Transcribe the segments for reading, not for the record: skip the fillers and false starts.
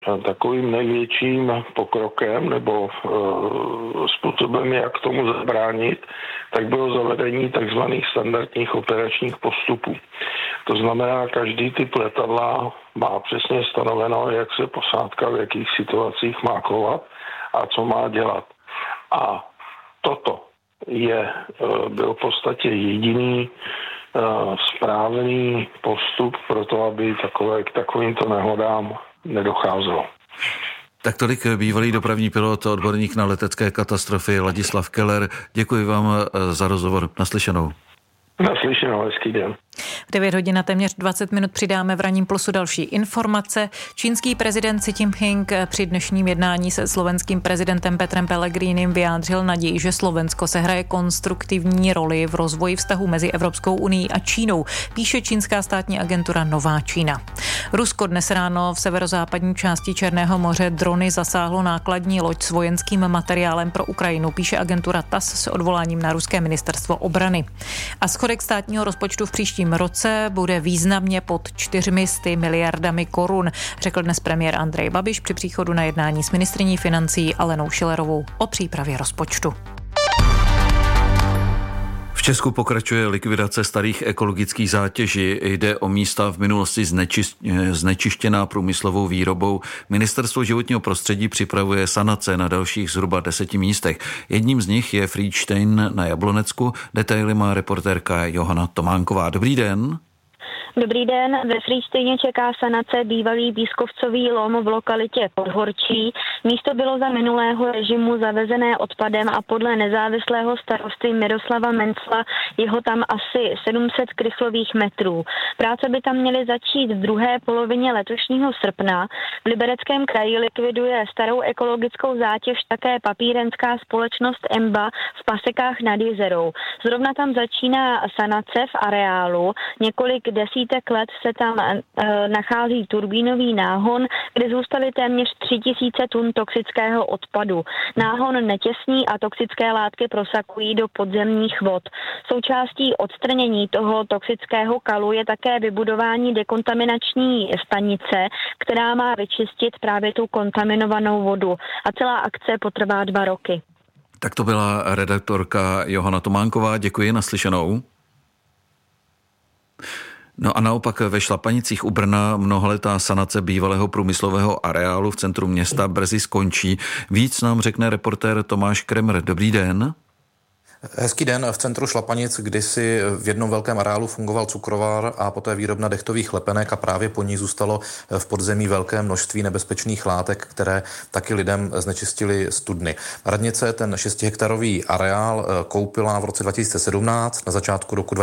takovým největším pokrokem nebo způsobem, jak tomu zabránit, tak bylo zavedení takzvaných standardních operačních postupů. To znamená, každý typ letadla má přesně stanoveno, jak se posádka v jakých situacích má chovat a co má dělat. A toto byl v podstatě jediný správný postup pro to, aby k takovýmto nehodám nedocházelo. Tak tolik bývalý dopravní pilot, odborník na letecké katastrofy Ladislav Keller. Děkuji vám za rozhovor. Naslyšenou. Naslyšenou, hezký den. V 9 hodin a téměř 20 minut přidáme v ranním plusu další informace. Čínský prezident Xi Jinping při dnešním jednání se slovenským prezidentem Petrem Pellegrinem vyjádřil naději, že Slovensko sehraje konstruktivní roli v rozvoji vztahů mezi Evropskou unií a Čínou, píše čínská státní agentura Nová Čína. Rusko dnes ráno v severozápadní části Černého moře drony zasáhlo nákladní loď s vojenským materiálem pro Ukrajinu, píše agentura TASS s odvoláním na ruské ministerstvo obrany. A schodek státního rozpočtu v příštím roce bude významně pod 400 miliardami korun, řekl dnes premiér Andrej Babiš při příchodu na jednání s ministryní financí Alenou Schillerovou o přípravě rozpočtu. V Česku pokračuje likvidace starých ekologických zátěží. Jde o místa v minulosti znečištěná průmyslovou výrobou. Ministerstvo životního prostředí připravuje sanace na dalších zhruba 10 místech. Jedním z nich je Frýdštejn na Jablonecku. Detaily má reportérka Johana Tománková. Dobrý den. Dobrý den, ve Frýdštejně čeká sanace bývalý pískovcový lom v lokalitě Podhorčí. Místo bylo za minulého režimu zavezené odpadem a podle nezávislého starosty Miroslava Mencla jeho tam asi 700 krychlových metrů. Práce by tam měly začít v druhé polovině letošního srpna. V Libereckém kraji likviduje starou ekologickou zátěž také papírenská společnost Emba v Pasekách nad Jizerou. Zrovna tam začíná sanace v areálu. Několik desítek let se tam nachází turbínový náhon, kde zůstaly téměř 3000 tun toxického odpadu. Náhon netěsní a toxické látky prosakují do podzemních vod. Součástí odstranění toho toxického kalu je také vybudování dekontaminační stanice, která má vyčistit právě tu kontaminovanou vodu. A celá akce potrvá 2 roky. Tak to byla redaktorka Johana Tománková. Děkuji, naslyšenou. No a naopak ve Šlapanicích u Brna mnohaletá sanace bývalého průmyslového areálu v centru města brzy skončí. Víc nám řekne reportér Tomáš Kremer. Dobrý den. Hezký den. V centru Šlapanic kdysi v jednom velkém areálu fungoval cukrovar a poté výrobna dechtových lepenek a právě po ní zůstalo v podzemí velké množství nebezpečných látek, které taky lidem znečistily studny. Radnice ten 6hektarový areál koupila v roce 2017, na začátku roku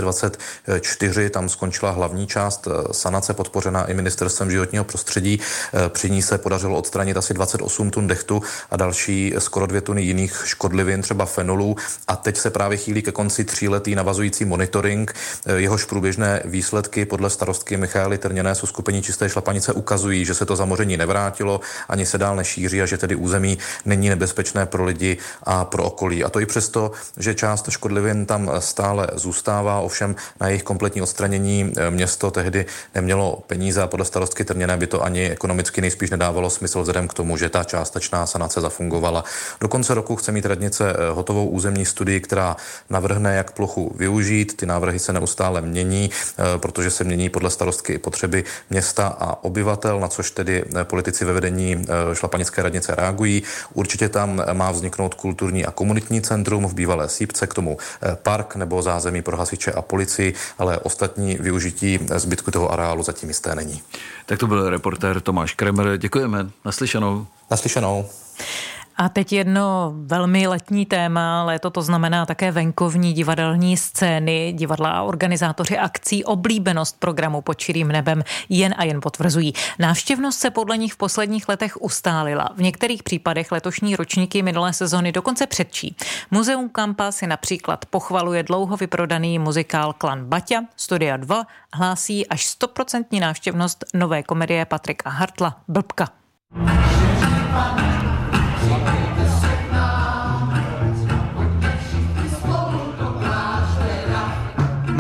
2024 tam skončila hlavní část sanace podpořená i ministerstvem životního prostředí. Při ní se podařilo odstranit asi 28 tun dechtu a další skoro 2 tuny jiných škodlivin, třeba fenolů. A teď se právě chýlí ke konci 3letý navazující monitoring. Jehož průběžné výsledky podle starostky Michaely Trněné z uskupení Čisté Šlapanice ukazují, že se to zamoření nevrátilo, ani se dál nešíří a že tedy území není nebezpečné pro lidi a pro okolí. A to i přesto, že část škodlivin tam stále zůstává, ovšem na jejich kompletní odstranění město tehdy nemělo peníze a podle starostky Trněné by to ani ekonomicky nejspíš nedávalo smysl vzhledem k tomu, že ta částečná sanace zafungovala. Do konce roku chce mít radnice hotovou územní studii, která navrhne, jak plochu využít. Ty návrhy se neustále mění, protože se mění podle starostky i potřeby města a obyvatel, na což tedy politici ve vedení Šlapanické radnice reagují. Určitě tam má vzniknout kulturní a komunitní centrum v bývalé Sýpce, k tomu park nebo zázemí pro hasiče a policii, ale ostatní využití zbytku toho areálu zatím jisté není. Tak to byl reportér Tomáš Kremer. Děkujeme. Naslyšenou. Naslyšenou. A teď jedno velmi letní téma. Léto to znamená také venkovní divadelní scény. Divadla a organizátoři akcí oblíbenost programu Pod širým nebem jen a jen potvrzují. Návštěvnost se podle nich v posledních letech ustálila. V některých případech letošní ročníky minulé sezony dokonce předčí. Muzeum Kampa si například pochvaluje dlouho vyprodaný muzikál Klan Baťa. Studia 2 hlásí až 100% návštěvnost nové komedie Patrika Hartla Blbka.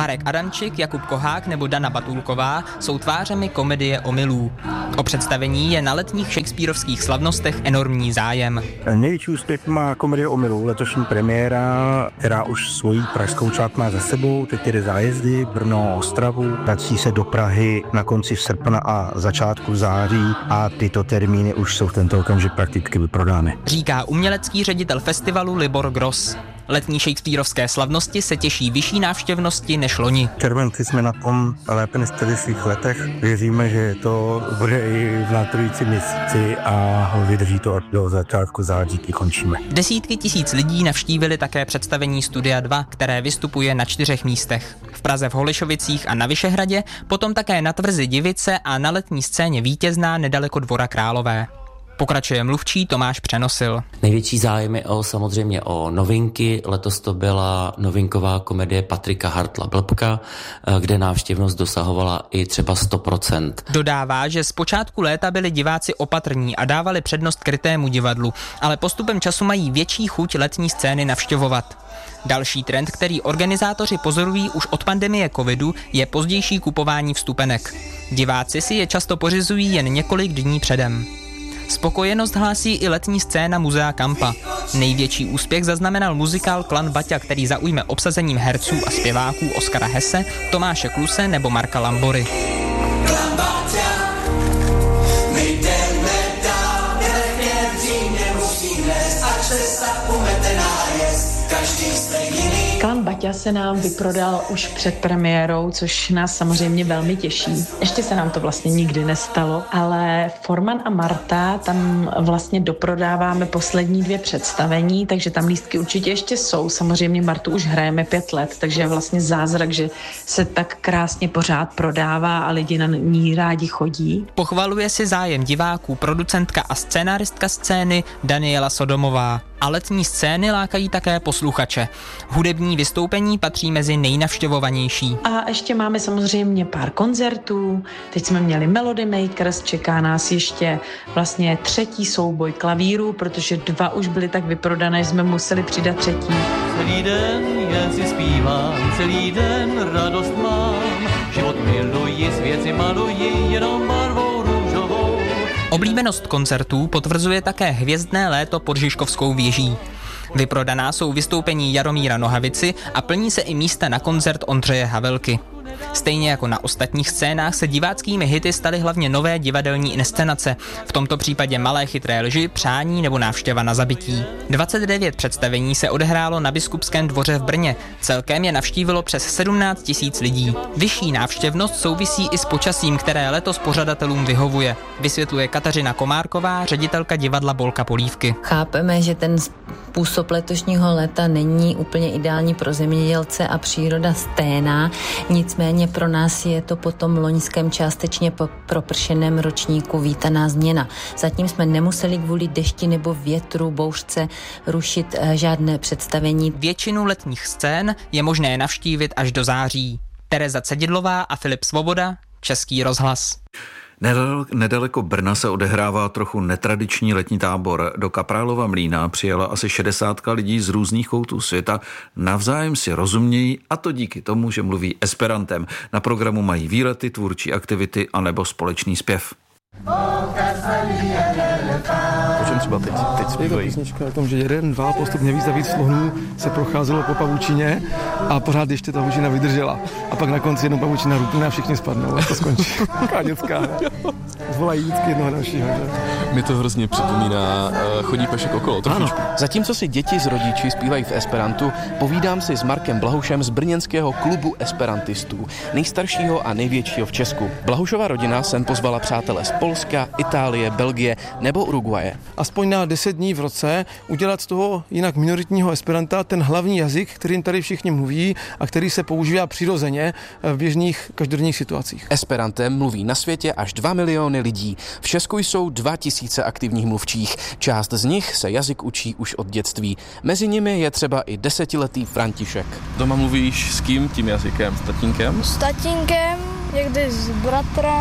Marek Adamčik, Jakub Kohák nebo Dana Batulková jsou tvářemi komedie Omylů. O představení je na letních shakespearovských slavnostech enormní zájem. Největší úspěch má komedie Omylů, letošní premiéra, která už svoji pražskou část má za sebou, teď jde zájezdy, Brno, Ostravu, vrací se do Prahy na konci srpna a začátku září a tyto termíny už jsou v tento okamžik prakticky vyprodány. Říká umělecký ředitel festivalu Libor Gross. Letní shakespearovské slavnosti se těší vyšší návštěvnosti než loni. Červenci jsme na tom lépe než v svých letech. Věříme, že to bude i v následujícím měsíci a vydrží to do začátku září, kdy končíme. Desítky tisíc lidí navštívili také představení Studia 2, které vystupuje na 4 místech. V Praze, v Holešovicích a na Vyšehradě, potom také na tvrzi Divice a na letní scéně Vítězná nedaleko Dvora Králové. Pokračuje mluvčí Tomáš Přenosil. Největší zájem je samozřejmě o novinky. Letos to byla novinková komedie Patrika Hartla Blbka, kde návštěvnost dosahovala i třeba 100%. Dodává, že z počátku léta byli diváci opatrní a dávali přednost krytému divadlu, ale postupem času mají větší chuť letní scény navštěvovat. Další trend, který organizátoři pozorují už od pandemie covidu, je pozdější kupování vstupenek. Diváci si je často pořizují jen několik dní předem. Spokojenost hlásí i letní scéna Muzea Kampa. Největší úspěch zaznamenal muzikál Klan Baťa, který zaujme obsazením herců a zpěváků Oskara Hesse, Tomáše Kluse nebo Marka Lambory. Klan Baťa, my jdeme dál, nemusíme, ať se umetená jest, každý stejný. Klan Baťa se nám vyprodal už před premiérou, což nás samozřejmě velmi těší. Ještě se nám to vlastně nikdy nestalo, ale Forman a Marta, tam vlastně doprodáváme poslední 2 představení, takže tam lístky určitě ještě jsou. Samozřejmě Martu už hrajeme 5 let, takže je vlastně zázrak, že se tak krásně pořád prodává a lidi na ní rádi chodí. Pochvaluje si zájem diváků producentka a scénáristka scény Daniela Sodomová. A letní scény lákají také posluchače. Hudební vystoupení patří mezi nejnavštěvovanější. A ještě máme samozřejmě pár koncertů. Teď jsme měli Melody Makers, čeká nás ještě vlastně 3. souboj klavíru, protože 2 už byly tak vyprodané, že jsme museli přidat 3. Celý den jen si zpívám, celý den radost mám, život miluji, svět si maluji, jenom barvou růžovou. Oblíbenost koncertů potvrzuje také Hvězdné léto pod Žižkovskou věží. Vyprodaná jsou vystoupení Jaromíra Nohavici a plní se i místa na koncert Ondřeje Havelky. Stejně jako na ostatních scénách se diváckými hity staly hlavně nové divadelní inscenace, v tomto případě Malé chytré lži, Přání nebo Návštěva na zabití. 29 představení se odehrálo na Biskupském dvoře v Brně, celkem je navštívilo přes 17 000 lidí. Vyšší návštěvnost souvisí i s počasím, které letos pořadatelům vyhovuje, vysvětluje Kateřina Komárková, ředitelka divadla Bolka Polívky. Chápeme, že ten způsob letošního léta není úplně ideální pro zemědělce a příroda sténá, nicméně pro nás je to po tom loňském částečně propršeném ročníku vítaná změna. Zatím jsme nemuseli kvůli dešti nebo větru, bouřce rušit žádné představení. Většinu letních scén je možné navštívit až do září. Tereza Cedidlová a Filip Svoboda, Český rozhlas. Nedaleko Brna se odehrává trochu netradiční letní tábor. Do Kaprálova Mlýna přijela asi 60 lidí z různých koutů světa. Navzájem si rozumějí, a to díky tomu, že mluví esperantem. Na programu mají výlety, tvůrčí aktivity anebo společný zpěv. O čem třeba teď zpívají? Je to písnička o tom, že 1, 2 postupně víc a víc slohnů se procházelo po pavučině a pořád ještě ta pavučina vydržela. A pak na konci jednou pavučina rupne a všichni spadnou a to skončí. Taká dětská. Zvolají vždycky jednoho dalšího. Mi to hrozně připomíná Chodí pešek okolo trošičku. Zatímco si děti s rodiči zpívají v esperantu, povídám si s Markem Blahušem z brněnského klubu esperantistů, nejstaršího a největšího v Česku. Blahušova rodina sem pozvala přátelé z Polska, Itálie, Belgie nebo Uruguaye. Aspoň na 10 dní v roce udělat z toho jinak minoritního esperanta ten hlavní jazyk, kterým tady všichni mluví a který se používá přirozeně v běžných každodenních situacích. Esperantem mluví na světě až 2 miliony lidí. V Česku jsou 2000 aktivních mluvčích. Část z nich se jazyk učí už od dětství. Mezi nimi je třeba i 10letý František. Doma mluvíš s kým tím jazykem? S tatínkem? S tatínkem, někdy s bratrem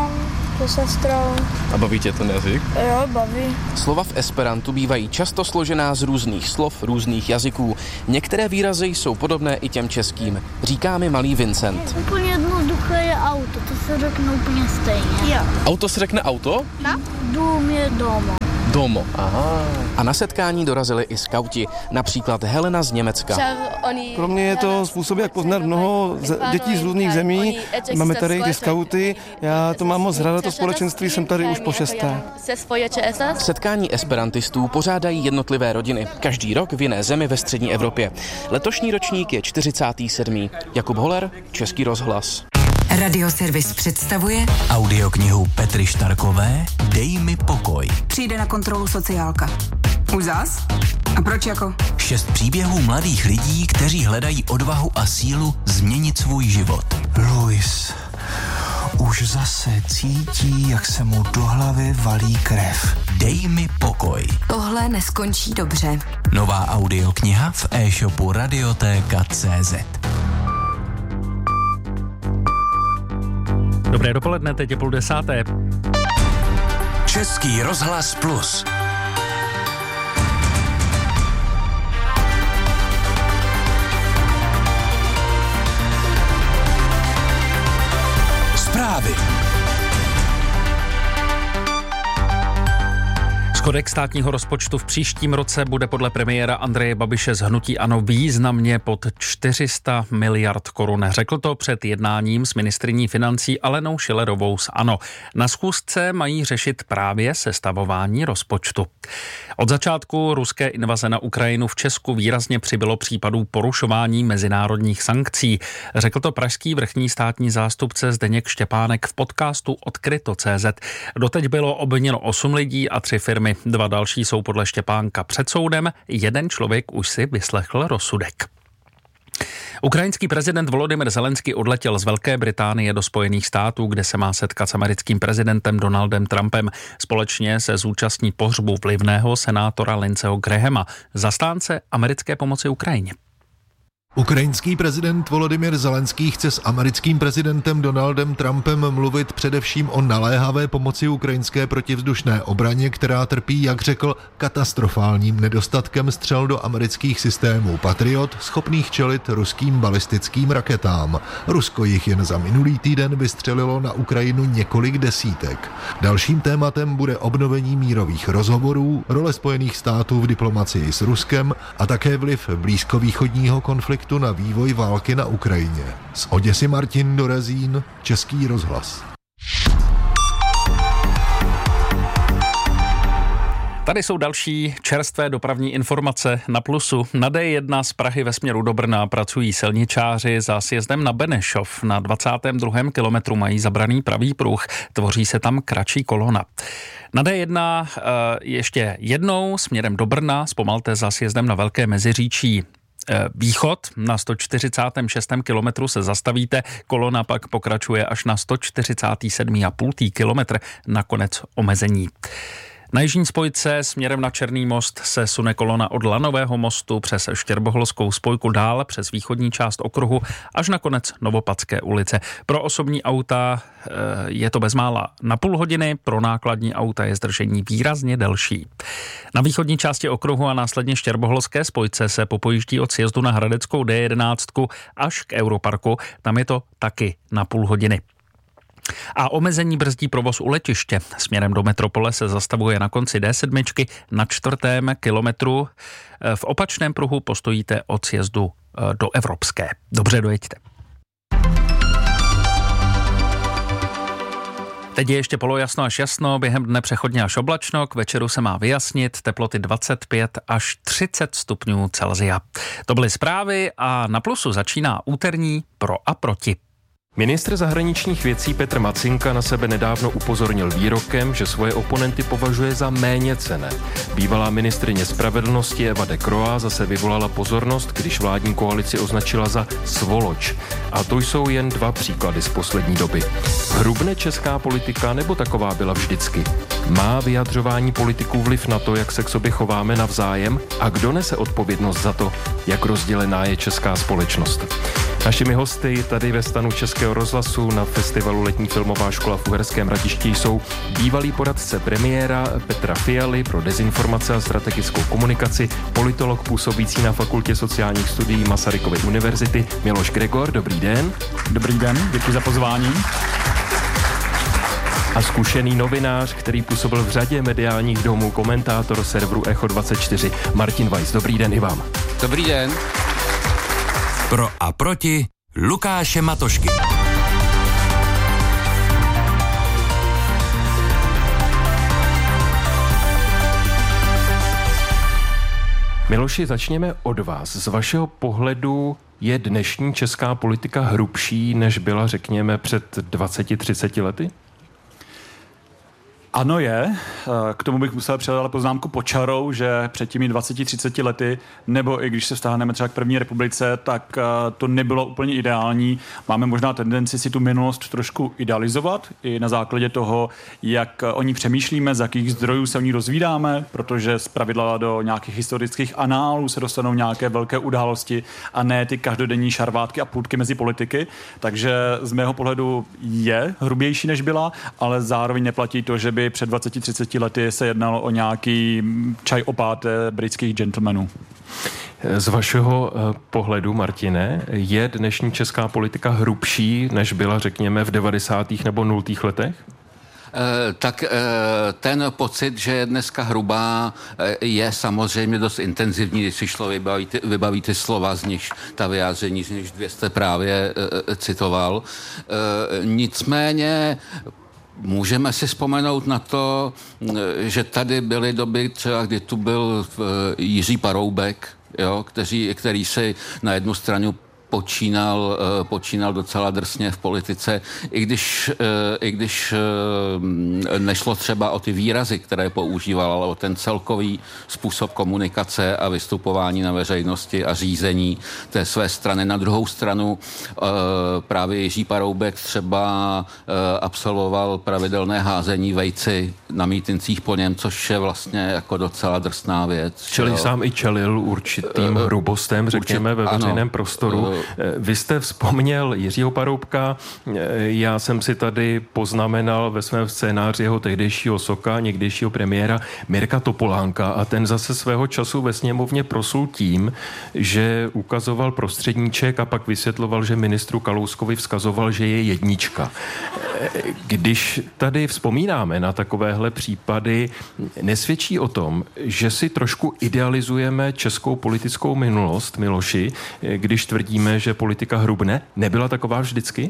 se sestrou. A baví tě ten jazyk? Jo, baví. Slova v esperantu bývají často složená z různých slov různých jazyků. Některé výrazy jsou podobné i těm českým. Říká mi malý Vincent. Úplně jednoduché je auto, to se řekne úplně stejně. Jo. Auto se řekne auto? No. Dům je doma. Domo. Aha. A na setkání dorazili i skauti, například Helena z Německa. Pro mě je to způsob, jak poznat mnoho dětí z různých zemí. Máme tady ty skauty, já to mám moc ráda, to společenství, jsem tady už po 6. Setkání esperantistů pořádají jednotlivé rodiny, každý rok v jiné zemi ve střední Evropě. Letošní ročník je 47. Jakub Holer, Český rozhlas. Radioservis představuje audioknihu Petry Štarkové Dej mi pokoj. Přijde na kontrolu sociálka. Už zas? A proč jako? 6 příběhů mladých lidí, kteří hledají odvahu a sílu změnit svůj život. Luis už zase cítí, jak se mu do hlavy valí krev. Dej mi pokoj. Tohle neskončí dobře. Nová audiokniha v e-shopu Radioteka.cz. Dobré dopoledne, teď je 9:30. Český rozhlas Plus. Zprávy. Schodek státního rozpočtu v příštím roce bude podle premiéra Andreje Babiše z hnutí ANO významně pod 400 miliard korun. Řekl to před jednáním s ministryní financí Alenou Schillerovou z ANO. Na schůzce mají řešit právě sestavování rozpočtu. Od začátku ruské invaze na Ukrajinu v Česku výrazně přibylo případů porušování mezinárodních sankcí. Řekl to pražský vrchní státní zástupce Zdeněk Štěpánek v podcastu Odkryto.cz. Doteď bylo obviněno 8 lidí a 3 firmy. 2 další jsou podle Štěpánka před soudem, 1 člověk už si vyslechl rozsudek. Ukrajinský prezident Volodymyr Zelenský odletěl z Velké Británie do Spojených států, kde se má setkat s americkým prezidentem Donaldem Trumpem. Společně se zúčastní pohřbu vlivného senátora Lindseyho Grahama, zastánce americké pomoci Ukrajině. Ukrajinský prezident Volodymyr Zelenský chce s americkým prezidentem Donaldem Trumpem mluvit především o naléhavé pomoci ukrajinské protivzdušné obraně, která trpí, jak řekl, katastrofálním nedostatkem střel do amerických systémů Patriot, schopných čelit ruským balistickým raketám. Rusko jich jen za minulý týden vystřelilo na Ukrajinu několik desítek. Dalším tématem bude obnovení mírových rozhovorů, role Spojených států v diplomacii s Ruskem a také vliv blízkovýchodního konfliktu na vývoj války na Ukrajině. Z Oděsy Martin Dorezín, Český rozhlas. Tady jsou další čerstvé dopravní informace na Plusu. Na D1 z Prahy ve směru do Brna pracují silničáři za sjezdem na Benešov. Na 22. kilometru mají zabraný pravý pruh, tvoří se tam kratší kolona. Na D1 ještě jednou směrem do Brna zpomalte za sjezdem na Velké Meziříčí Východ. Na 146. kilometru se zastavíte, kolona pak pokračuje až na 147,5. kilometr, nakonec omezení. Na jižní spojce směrem na Černý most se sune kolona od Lanového mostu přes Štěrboholskou spojku dál přes východní část okruhu až na konec Novopadské ulice. Pro osobní auta je to bezmála na půl hodiny, pro nákladní auta je zdržení výrazně delší. Na východní části okruhu a následně Štěrboholské spojce se popojíždí od sjezdu na Hradeckou D11 až k Europarku, tam je to taky na půl hodiny. A omezení brzdí provoz u letiště. Směrem do metropole se zastavuje na konci D7 na 4. kilometru. V opačném pruhu postojíte od sjezdu do Evropské. Dobře, dojeďte. Teď je ještě polojasno až jasno, během dne přechodně až oblačno, k večeru se má vyjasnit, teploty 25 až 30 stupňů Celsia. To byly zprávy a na Plusu začíná úterní Pro a proti. Ministr zahraničních věcí Petr Macinka na sebe nedávno upozornil výrokem, že svoje oponenty považuje za méněcenné. Bývalá ministryně spravedlnosti Eva de Croix zase vyvolala pozornost, když vládní koalici označila za svoloč. A to jsou jen 2 příklady z poslední doby. Hrubne česká politika, nebo taková byla vždycky? Má vyjadřování politiků vliv na to, jak se k sobě chováme navzájem? A kdo nese odpovědnost za to, jak rozdělená je česká společnost? Našimi hosty tady ve stanu Českého rozhlasu na festivalu Letní filmová škola v Uherském Hradišti jsou bývalý poradce premiéra Petra Fialy pro dezinformace a strategickou komunikaci, politolog působící na Fakultě sociálních studií Masarykovy univerzity Miloš Gregor. Dobrý den. Dobrý den, děkuji za pozvání. A zkušený novinář, který působil v řadě mediálních domů, komentátor serveru Echo24 Martin Weiss. Dobrý den i vám. Dobrý den. Pro a proti Lukáše Matošky. Miloši, začněme od vás. Z vašeho pohledu je dnešní česká politika hrubší, než byla, řekněme, před 20-30 lety? Ano je, k tomu bych musel přidat ale poznámku pod čarou, že před těmi 20-30 lety, nebo i když se vztáhneme třeba k první republice, tak to nebylo úplně ideální. Máme možná tendenci si tu minulost trošku idealizovat i na základě toho, jak o ní přemýšlíme, z jakých zdrojů se o ní dozvídáme, protože zpravidla do nějakých historických análů se dostanou nějaké velké události a ne ty každodenní šarvátky a půtky mezi politiky. Takže z mého pohledu je hrubější, než byla, ale zároveň neplatí to, že by před 20-30 lety se jednalo o nějaký čaj opáté britských gentlemanů. Z vašeho pohledu, Martine, je dnešní česká politika hrubší, než byla, řekněme, v 90. nebo 0. letech? Tak ten pocit, že je dneska hrubá, je samozřejmě dost intenzivní, když si šlo vybaví ty slova, z nich ta vyjádření, z nich 200 právě citoval. Nicméně můžeme si vzpomenout na to, že tady byly doby třeba, kdy tu byl Jiří Paroubek, jo, který si na jednu stranu počínal docela drsně v politice, i když nešlo třeba o ty výrazy, které používal, ale o ten celkový způsob komunikace a vystupování na veřejnosti a řízení té své strany. Na druhou stranu právě Jiří Paroubek třeba absolvoval pravidelné házení vejci na mítincích po něm, což je vlastně jako docela drsná věc. Čili sám i čelil určitým hrubostem, řekněme, ve veřejném prostoru. Vy jste vzpomněl Jiřího Paroubka, já jsem si tady poznamenal ve svém scénáři jeho tehdejšího soka, někdejšího premiéra Mirka Topolánka a ten zase svého času ve sněmovně proslul tím, že ukazoval prostředníček a pak vysvětloval, že ministru Kalouskovi vzkazoval, že je jednička. Když tady vzpomínáme na takovéhle případy, nesvědčí o tom, že si trošku idealizujeme českou politickou minulost, Miloši, když tvrdíme, že politika hrubne? Nebyla taková vždycky?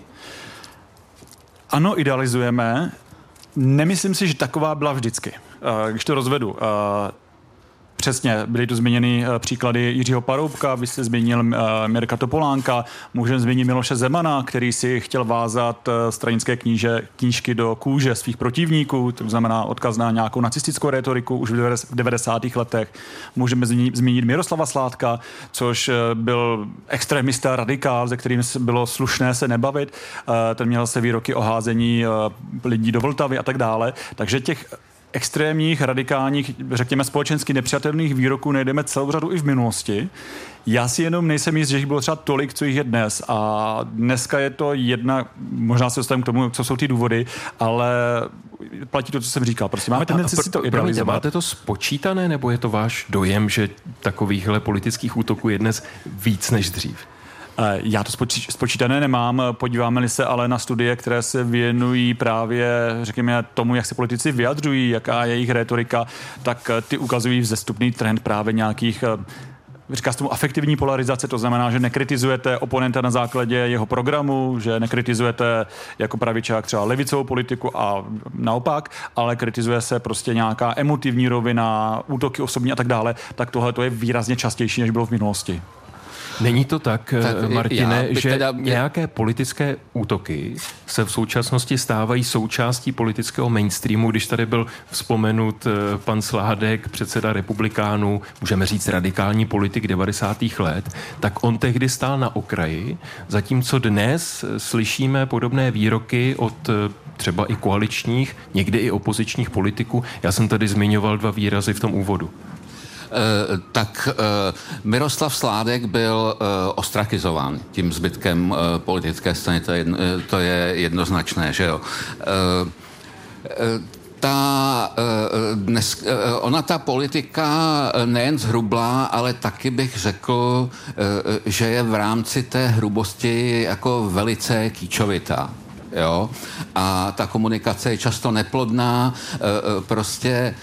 Ano, idealizujeme. Nemyslím si, že taková byla vždycky. Když to rozvedu. Přesně, byly tu zmíněny příklady Jiřího Paroubka, vy jste zmínil Mirka Topolánka, můžeme zmínit Miloše Zemana, který si chtěl vázat stranické knížky do kůže svých protivníků, to znamená odkaz na nějakou nacistickou rétoriku už v 90. letech. Můžeme zmínit Miroslava Sládka, což byl extremista, radikál, se kterým bylo slušné se nebavit. Ten měl se výroky o házení lidí do Vltavy a tak dále. Takže těch extrémních, radikálních, řekněme společensky nepřijatelných výroků najdeme celou řadu i v minulosti. Já si jenom nejsem jist, že jich bylo třeba tolik, co jich je dnes. A dneska je to jedna, možná se dostaneme k tomu, co jsou ty důvody, ale platí to, co jsem říkal. Prostě máme tendenci si to idealizovat. Máte to spočítané, nebo je to váš dojem, že takovýchhle politických útoků je dnes víc než dřív? Já to spočítané nemám, podíváme-li se ale na studie, které se věnují právě, řekněme, tomu, jak se politici vyjadřují, jaká je jejich rétorika, tak ty ukazují vzestupný trend právě nějakých, říká se tomu afektivní polarizace, to znamená, že nekritizujete oponenta na základě jeho programu, že nekritizujete jako pravičák třeba levicovou politiku a naopak, ale kritizuje se prostě nějaká emotivní rovina, útoky osobní a tak dále, tak tohle to je výrazně častější, než bylo v minulosti. Není to tak, Martine, že nějaké politické útoky se v současnosti stávají součástí politického mainstreamu, když tady byl vzpomenut pan Sládek, předseda republikánů, můžeme říct radikální politik 90. let, tak on tehdy stál na okraji, zatímco dnes slyšíme podobné výroky od třeba i koaličních, někdy i opozičních politiků. Já jsem tady zmiňoval 2 výrazy v tom úvodu. tak Miroslav Sládek byl ostrakizován tím zbytkem politické scény, to je jednoznačné, že jo. Ona ta politika nejen zhrublá, ale taky bych řekl, že je v rámci té hrubosti jako velice kýčovitá. Jo? A ta komunikace je často neplodná, prostě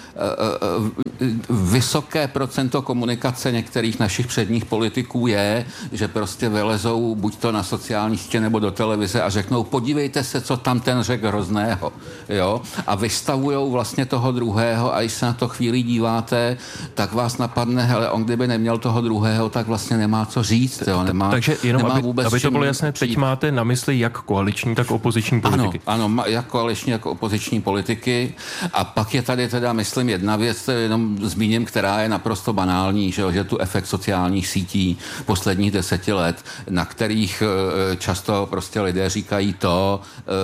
vysoké procento komunikace některých našich předních politiků je, že prostě vylezou buď to na sociální sítě nebo do televize a řeknou, podívejte se, co tam ten řekl hrozného. Jo? A vystavujou vlastně toho druhého a když se na to chvíli díváte, tak vás napadne, hele, on kdyby neměl toho druhého, tak vlastně nemá co říct. Jo? Takže jenom, nemá aby to bylo jasné, teď máte na mysli jak koaliční, tak opoziční politiky. Ano, jak koaliční, jako opoziční politiky. A pak je tady teda, myslím, jedna věc, jenom zmíním, která je naprosto banální, že tu efekt sociálních sítí posledních 10 let, na kterých často prostě lidé říkají to,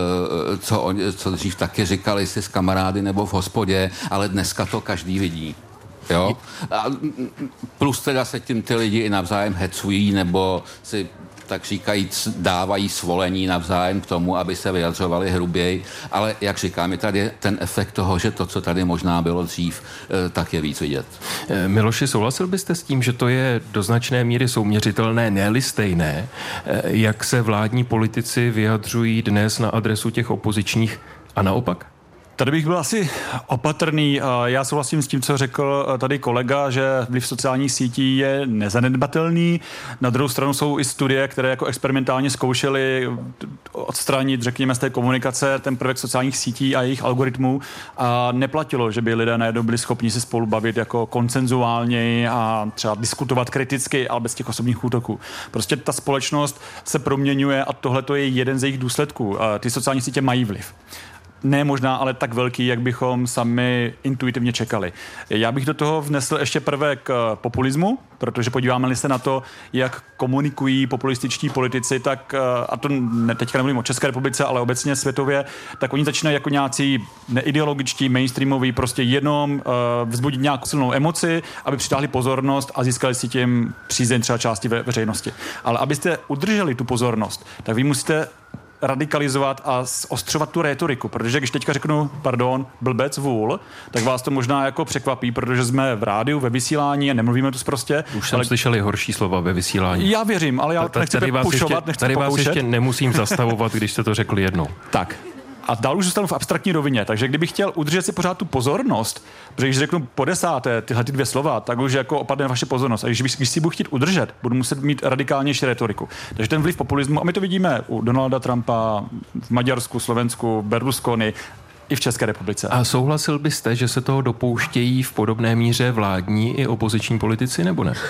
co dřív taky říkali si s kamarády nebo v hospodě, ale dneska to každý vidí. Jo? A plus teda se tím ty lidi i navzájem hecují nebo si tak říkajíc dávají svolení navzájem k tomu, aby se vyjadřovali hruběji, ale jak říkám, je tady ten efekt toho, že to, co tady možná bylo dřív, tak je víc vidět. Miloši, souhlasil byste s tím, že to je do značné míry souměřitelné, ne-li stejné, jak se vládní politici vyjadřují dnes na adresu těch opozičních a naopak? Tady bych byl asi opatrný. Já souhlasím s tím, co řekl tady kolega, že vliv sociálních sítí je nezanedbatelný. Na druhou stranu jsou i studie, které jako experimentálně zkoušely odstranit, řekněme, z té komunikace ten prvek sociálních sítí a jejich algoritmů a neplatilo, že by lidé najednou byli schopni se spolu bavit jako konsenzuálně a třeba diskutovat kriticky, ale bez těch osobních útoků. Prostě ta společnost se proměňuje a tohle to je jeden z jejich důsledků. Ty sociální sítě mají vliv. Ne možná, ale tak velký, jak bychom sami intuitivně čekali. Já bych do toho vnesl ještě prvek populismu, protože podíváme-li se na to, jak komunikují populističtí politici, tak, a to teďka nemluvím o České republice, ale obecně světově, tak oni začínají jako nějací neideologičtí, mainstreamoví, prostě jenom vzbudit nějakou silnou emoci, aby přitáhli pozornost a získali si tím přízeň třeba části veřejnosti. Ale abyste udrželi tu pozornost, tak vy musíte radikalizovat a ostřovat tu rétoriku, protože když teďka řeknu, blbec, vůl, tak vás to možná jako překvapí, protože jsme v rádiu, ve vysílání a nemluvíme tu prostě. Už jsem slyšeli horší slova ve vysílání. Já věřím, ale já nechci pušovat, nechci tady vás ještě nemusím zastavovat, když jste to řekli jednou. Tak. A dál už zůstanu v abstraktní rovině, takže kdybych chtěl udržet si pořád tu pozornost, protože když řeknu po 10. tyhle 2 slova, tak už jako opadne vaše pozornost. A když si budu chtít udržet, budu muset mít radikálnější retoriku. Takže ten vliv populismu, a my to vidíme u Donalda Trumpa, v Maďarsku, Slovensku, Berlusconi, i v České republice. A souhlasil byste, že se toho dopouštějí v podobné míře vládní i opoziční politici, nebo ne?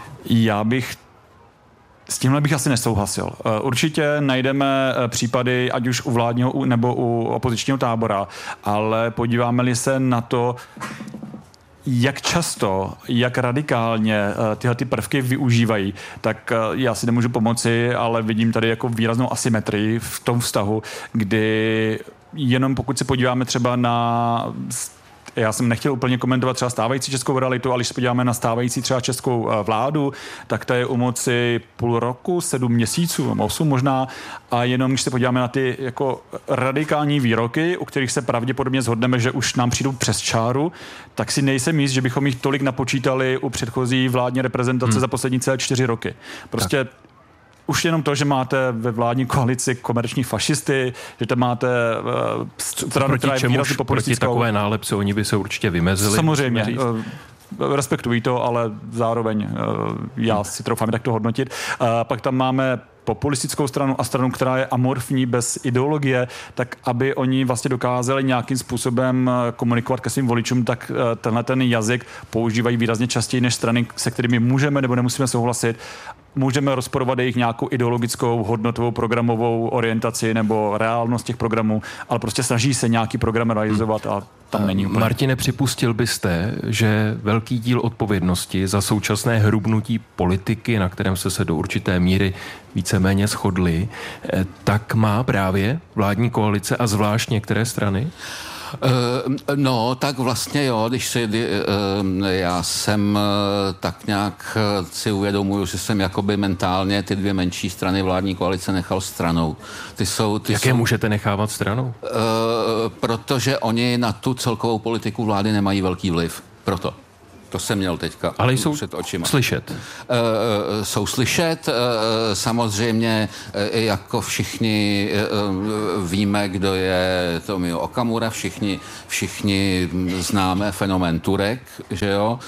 S tímhle bych asi nesouhlasil. Určitě najdeme případy, ať už u vládního nebo u opozičního tábora, ale podíváme-li se na to, jak často, jak radikálně tyhle ty prvky využívají, tak já si nemůžu pomoci, ale vidím tady jako výraznou asymetrii v tom vztahu, kdy jenom pokud se podíváme třeba na... Já jsem nechtěl úplně komentovat třeba stávající českou realitu, ale když se podíváme na stávající třeba českou vládu, tak ta je u moci půl roku, 7 měsíců, 8 možná, a jenom když se podíváme na ty jako radikální výroky, u kterých se pravděpodobně shodneme, že už nám přijdou přes čáru, tak si nejsem jist, že bychom jich tolik napočítali u předchozí vládní reprezentace za poslední celé 4 roky. Prostě tak. Už jenom to, že máte ve vládní koalici komerční fašisty, že tam máte stranu, která je výrazně populistickou. Proti takové nálepce oni by se určitě vymezili. Samozřejmě. Respektují to, ale zároveň já si troufám tak to hodnotit. Pak tam máme populistickou stranu a stranu, která je amorfní, bez ideologie, tak aby oni vlastně dokázali nějakým způsobem komunikovat ke svým voličům, tak tenhle ten jazyk používají výrazně častěji než strany, se kterými můžeme nebo nemusíme souhlasit. Můžeme rozporovat jejich nějakou ideologickou, hodnotovou, programovou orientaci nebo reálnost těch programů, ale prostě snaží se nějaký program realizovat a tam není úplně. Martine, připustil byste, že velký díl odpovědnosti za současné hrubnutí politiky, na kterém se do určité míry víceméně shodli, tak má právě vládní koalice a zvlášť některé strany? No, tak vlastně jo, já jsem tak nějak si uvědomuju, že jsem jakoby mentálně ty dvě menší strany vládní koalice nechal stranou. Jaké můžete nechávat stranou? Protože oni na tu celkovou politiku vlády nemají velký vliv. Proto. To jsem měl teďka před očima. Slyšet. Jsou slyšet. Samozřejmě jako všichni víme, kdo je Tomio Okamura, všichni známe fenomén Turek, že jo.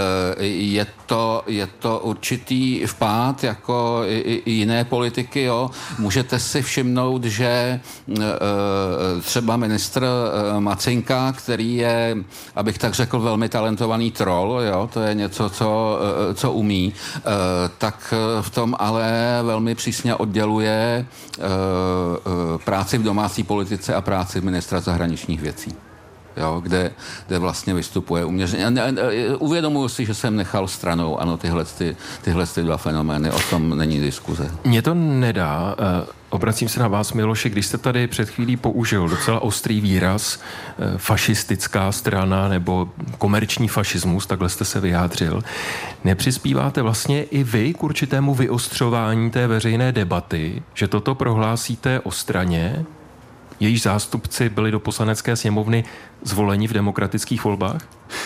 Je to určitý vpád jako i jiné politiky, jo. Můžete si všimnout, že třeba ministr Macinka, který je, abych tak řekl, velmi talentovaný troll, jo, to je něco, co umí, tak v tom ale velmi přísně odděluje práci v domácí politice a práci ministra zahraničních věcí. Jo, kde vlastně vystupuje uměřeně. Uvědomuji si, že jsem nechal stranou, ano, tyhle dva fenomény, o tom není diskuze. Mně to nedá. Obracím se na vás, Miloši, když jste tady před chvílí použil docela ostrý výraz fašistická strana nebo komerční fašismus, takhle jste se vyjádřil. Nepřispíváte vlastně i vy k určitému vyostřování té veřejné debaty, že toto prohlásíte o straně, jejíž zástupci byli do Poslanecké sněmovny zvoleni v demokratických volbách?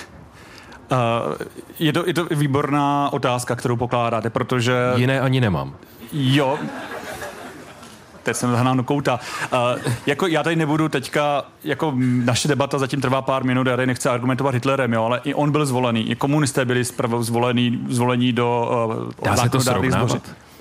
Je to výborná otázka, kterou pokládáte, protože... Jiné ani nemám. Jo. Teď jsem zahnal do kouta. Jako já tady nebudu teďka, jako naše debata zatím trvá pár minut, já tady nechci argumentovat Hitlerem, jo, ale i on byl zvolený, i komunisté byli zvolení do zákonodárných sborů.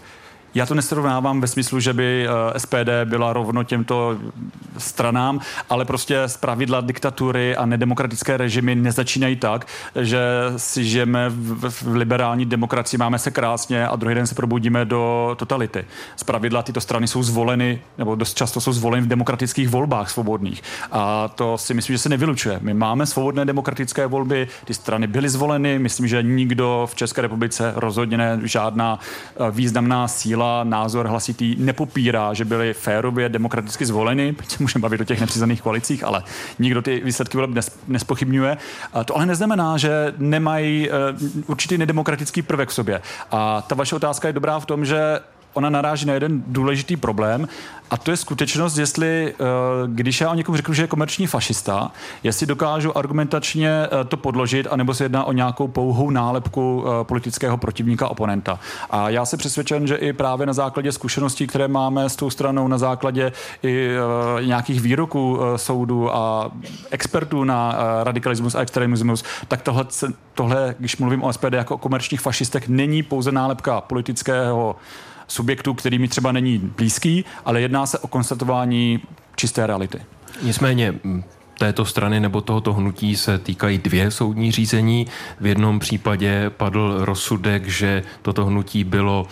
Já to nesrovnávám ve smyslu, že by SPD byla rovno těmto stranám, ale prostě zpravidla diktatury a nedemokratické režimy nezačínají tak, že si žijeme v liberální demokracii, máme se krásně a druhý den se probudíme do totality. Zpravidla tyto strany jsou zvoleny, nebo dost často jsou zvoleny v demokratických volbách svobodných. A to si myslím, že se nevylučuje. My máme svobodné demokratické volby, ty strany byly zvoleny, myslím, že nikdo v České republice rozhodně ne, žádná významná síla, názor hlasitý nepopírá, že byli férově demokraticky zvoleni, se můžeme bavit o těch nepřiznaných koalicích, ale nikdo ty výsledky voleb nespochybňuje. To ale neznamená, že nemají určitý nedemokratický prvek v sobě. A ta vaše otázka je dobrá v tom, že ona naráží na jeden důležitý problém a to je skutečnost, jestli, když já o někomu řeknu, že je komerční fašista, jestli dokážu argumentačně to podložit, anebo se jedná o nějakou pouhou nálepku politického protivníka, oponenta. A já jsem přesvědčen, že i právě na základě zkušeností, které máme s tou stranou, na základě i nějakých výroků soudů a expertů na radikalismus a extremismus, tak tohle, když mluvím o SPD jako o komerčních fašistech, není pouze nálepka politického subjektu, který mi třeba není blízký, ale jedná se o konstatování čisté reality. Nicméně této strany nebo tohoto hnutí se týkají dvě soudní řízení. V jednom případě padl rozsudek, že toto hnutí bylo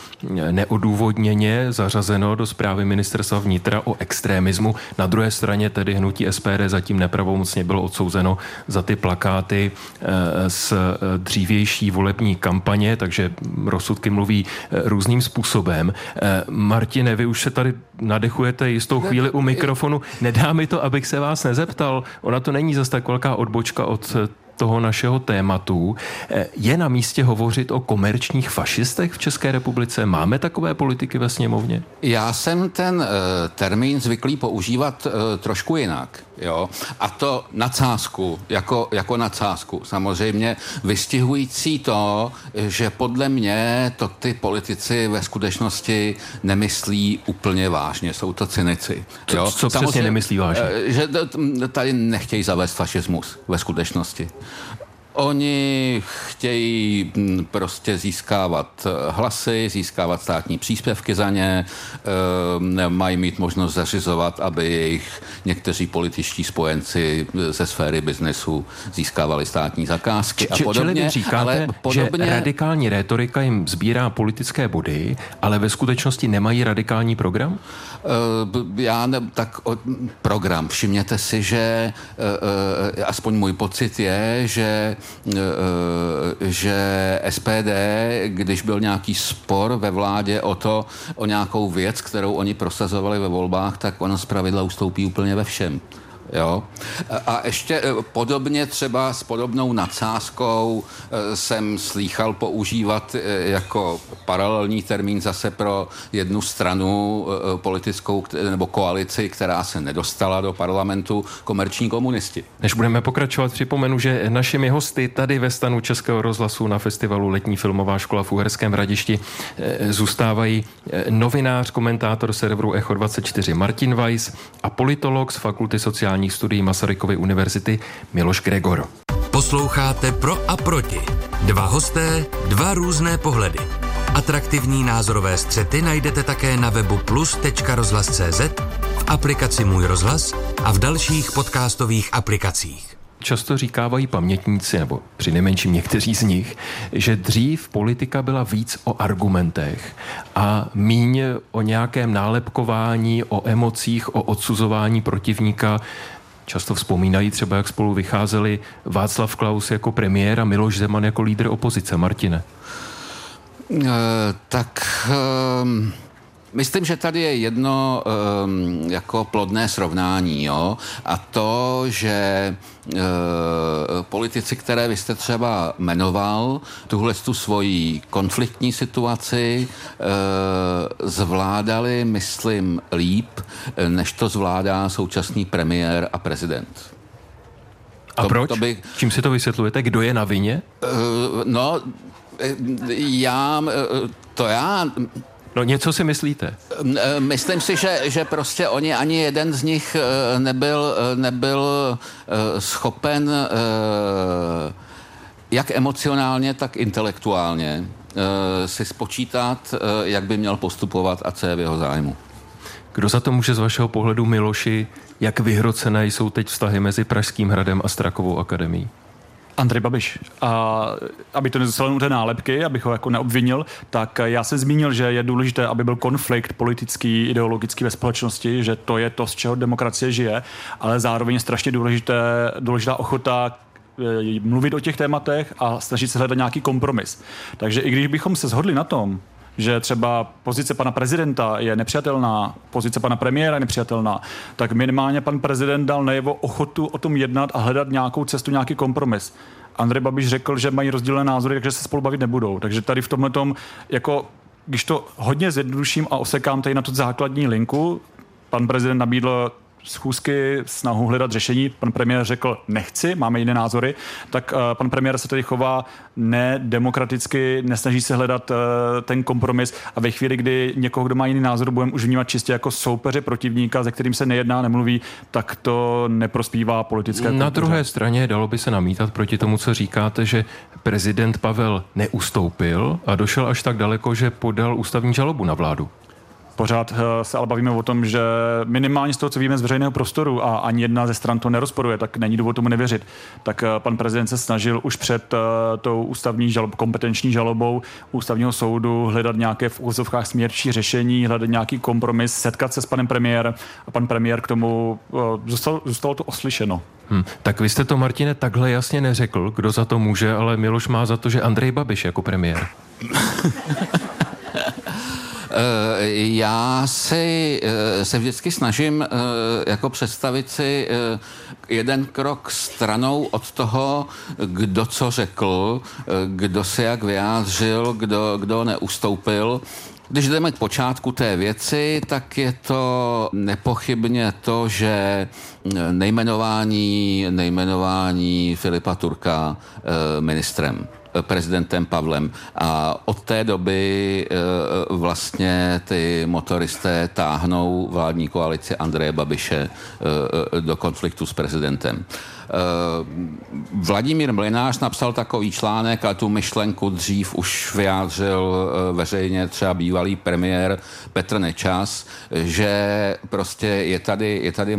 neodůvodněně zařazeno do zprávy ministerstva vnitra o extremismu. Na druhé straně tedy hnutí SPD zatím nepravomocně bylo odsouzeno za ty plakáty z dřívější volební kampaně, takže rozsudky mluví různým způsobem. Martine, vy už se tady nadechujete jistou chvíli u mikrofonu. Nedá mi to, abych se vás nezeptal. Ona to není zase tak velká odbočka od toho našeho tématu. Je na místě hovořit o komerčních fašistech v České republice? Máme takové politiky ve sněmovně? Já jsem ten termín zvyklý používat trošku jinak. Jo? A to nadsázku, jako nadsázku. Samozřejmě vystihující to, že podle mě to ty politici ve skutečnosti nemyslí úplně vážně. Jsou to cynici. Jo? Co přesně nemyslí vážně? Že tady nechtějí zavést fašismus ve skutečnosti. Oni chtějí prostě získávat hlasy, získávat státní příspěvky za ně, mají mít možnost zařizovat, aby jejich někteří političtí spojenci ze sféry biznesu získávali státní zakázky a podobně. Čili vy říkáte, že radikální rétorika jim sbírá politické body, ale ve skutečnosti nemají radikální program? Program. Všimněte si, že aspoň můj pocit je, že SPD, když byl nějaký spor ve vládě o nějakou věc, kterou oni prosazovali ve volbách, tak ona zpravidla ustoupí úplně ve všem. Jo? A ještě podobně třeba s podobnou nadsázkou jsem slýchal používat jako paralelní termín zase pro jednu stranu politickou nebo koalici, která se nedostala do parlamentu, komerční komunisti. Než budeme pokračovat, připomenu, že našimi hosty tady ve stanu Českého rozhlasu na festivalu Letní filmová škola v Uherském Hradišti zůstávají novinář, komentátor serveru Echo 24 Martin Weiss a politolog z Fakulty sociálních studií Masarykovy univerzity Miloš Gregor. Posloucháte Pro a proti. Dva hosté, dva různé pohledy. Atraktivní názorové střety najdete také na webu plus.rozhlas.cz, v aplikaci Můj rozhlas a v dalších podcastových aplikacích. Často říkávají pamětníci, nebo přinejmenším někteří z nich, že dřív politika byla víc o argumentech a míň o nějakém nálepkování, o emocích, o odsuzování protivníka. Často vzpomínají třeba, jak spolu vycházeli Václav Klaus jako premiér a Miloš Zeman jako lídr opozice. Martine. Myslím, že tady je jedno jako plodné srovnání, jo? A to, že politici, které vy jste třeba jmenoval, tuhle tu svoji konfliktní situaci zvládali, myslím, líp, než to zvládá současný premiér a prezident. A proč? Čím si to vysvětlujete? Kdo je na vině? No něco si myslíte? Myslím si, že prostě oni ani jeden z nich nebyl schopen jak emocionálně, tak intelektuálně si spočítat, jak by měl postupovat a co je v jeho zájmu. Kdo za to může z vašeho pohledu, Miloši, jak vyhrocené jsou teď vztahy mezi Pražským hradem a Strakovou akademií? Andrej Babiš. A aby to nezůstalo u té nálepky, abych ho jako neobvinil, tak já jsem zmínil, že je důležité, aby byl konflikt politický, ideologický ve společnosti, že to je to, z čeho demokracie žije, ale zároveň je strašně důležitá ochota mluvit o těch tématech a snažit se hledat nějaký kompromis. Takže i když bychom se shodli na tom, že třeba pozice pana prezidenta je nepřijatelná, pozice pana premiéra je nepřijatelná, tak minimálně pan prezident dal najevo ochotu o tom jednat a hledat nějakou cestu, nějaký kompromis. Andrej Babiš řekl, že mají rozdílné názory, takže se spolu bavit nebudou. Takže tady v tomhletom, jako, když to hodně zjednoduším a osekám tady na tu základní linku, pan prezident nabídl schůzky, snahu hledat řešení. Pan premiér řekl, nechci, máme jiné názory, tak pan premiér se tady chová nedemokraticky, nesnaží se hledat ten kompromis a ve chvíli, kdy někoho, kdo má jiný názor, budeme už vnímat čistě jako soupeře protivníka, se kterým se nejedná, nemluví, tak to neprospívá politické kultuře. Na druhé straně dalo by se namítat proti tomu, co říkáte, že prezident Pavel neustoupil a došel až tak daleko, že podal ústavní žalobu na vládu. Pořád se ale bavíme o tom, že minimálně z toho, co víme z veřejného prostoru a ani jedna ze stran to nerozporuje, tak není důvod tomu nevěřit. Tak pan prezident se snažil už před tou ústavní kompetenční žalobou ústavního soudu hledat nějaké v úvozovkách smírčí řešení, hledat nějaký kompromis, setkat se s panem premiérem a pan premiér k tomu zůstalo to oslyšeno. Tak vy jste to, Martine, takhle jasně neřekl, kdo za to může, ale Miloš má za to, že Andrej Babiš jako premiér. Já se vždycky snažím jako představit si jeden krok stranou od toho, kdo co řekl, kdo se jak vyjádřil, kdo neustoupil. Když jdeme k počátku té věci, tak je to nepochybně to, že nejmenování Filipa Turka ministrem, prezidentem Pavlem. A od té doby vlastně ty motoristé táhnou vládní koalici Andreje Babiše do konfliktu s prezidentem. Vladimír Mlynář napsal takový článek a tu myšlenku dřív už vyjádřil veřejně třeba bývalý premiér Petr Nečas, že prostě je tady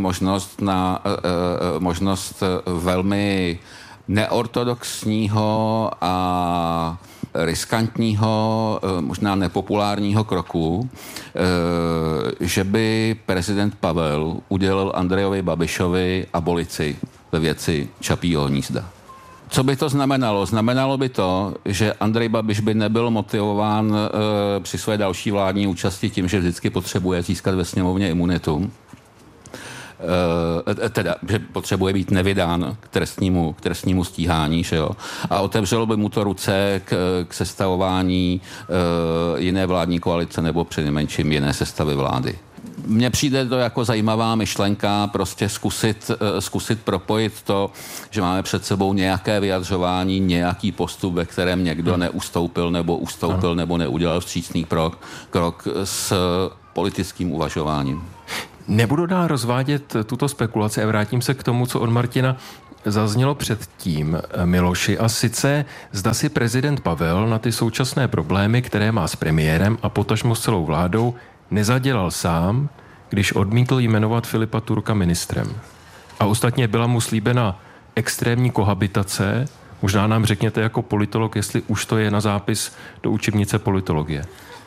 možnost velmi neortodoxního a riskantního, možná nepopulárního kroku, že by prezident Pavel udělil Andrejovi Babišovi abolici ve věci Čapího hnízda. Co by to znamenalo? Znamenalo by to, že Andrej Babiš by nebyl motivován při své další vládní účasti tím, že vždycky potřebuje získat ve sněmovně imunitu. teda, že potřebuje být nevydán k trestnímu stíhání, že jo? A otevřelo by mu to ruce k sestavování jiné vládní koalice nebo přinejmenším jiné sestavy vlády. Mně přijde to jako zajímavá myšlenka prostě zkusit propojit to, že máme před sebou nějaké vyjadřování, nějaký postup, ve kterém někdo neustoupil nebo neudělal vstřícný krok s politickým uvažováním. Nebudu dál rozvádět tuto spekulaci a vrátím se k tomu, co od Martina zaznělo předtím, Miloši, a sice zda si prezident Pavel na ty současné problémy, které má s premiérem a potažmo s celou vládou, nezadělal sám, když odmítl jmenovat Filipa Turka ministrem. A ostatně byla mu slíbena extrémní kohabitace. Možná nám řekněte jako politolog, jestli už to je na zápis do učebnice politologie.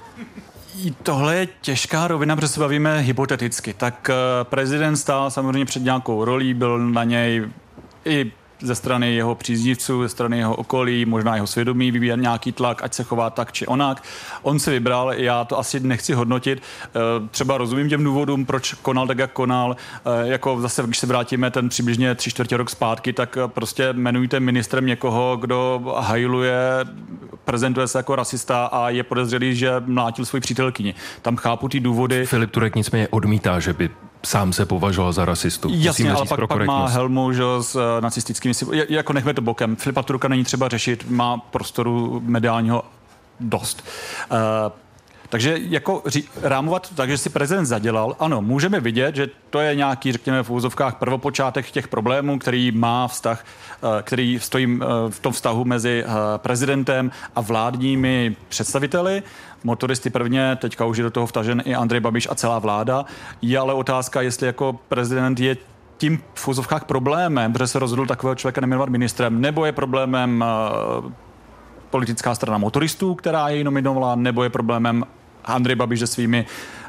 Tohle je těžká rovina, protože se bavíme hypoteticky. Tak prezident stál samozřejmě před nějakou rolí, byl na něj i ze strany jeho příznivců, ze strany jeho okolí, možná jeho svědomí, vyvíjet nějaký tlak, ať se chová tak či onak. On si vybral, já to asi nechci hodnotit. Třeba rozumím těm důvodům, proč konal tak, jak konal. Jako zase, když se vrátíme ten přibližně 3/4 rok zpátky, tak prostě jmenujte ministrem někoho, kdo hajluje, prezentuje se jako rasista a je podezřelý, že mlátil svoji přítelkyni. Tam chápu ty důvody. Filip Turek nicméně odmítá, že by sám se považoval za rasistu. Jasně, ale pak má helmu, že, s nacistickými... Jako nechme to bokem. Filipa Turka není třeba řešit, má prostoru mediálního dost. Takže jako rámovat tak, že si prezident zadělal, ano, můžeme vidět, že to je nějaký, řekněme v úvozovkách, prvopočátek těch problémů, který má vztah, který stojí v tom vztahu mezi prezidentem a vládními představiteli. Motoristy prvně, teďka už je do toho vtažen i Andrej Babiš a celá vláda. Je ale otázka, jestli jako prezident je tím v úvozovkách problémem, protože se rozhodl takového člověka nejmenovat ministrem, nebo je problémem politická strana motoristů, která jej nominovala, nebo je problémem Andrej Babiš se svými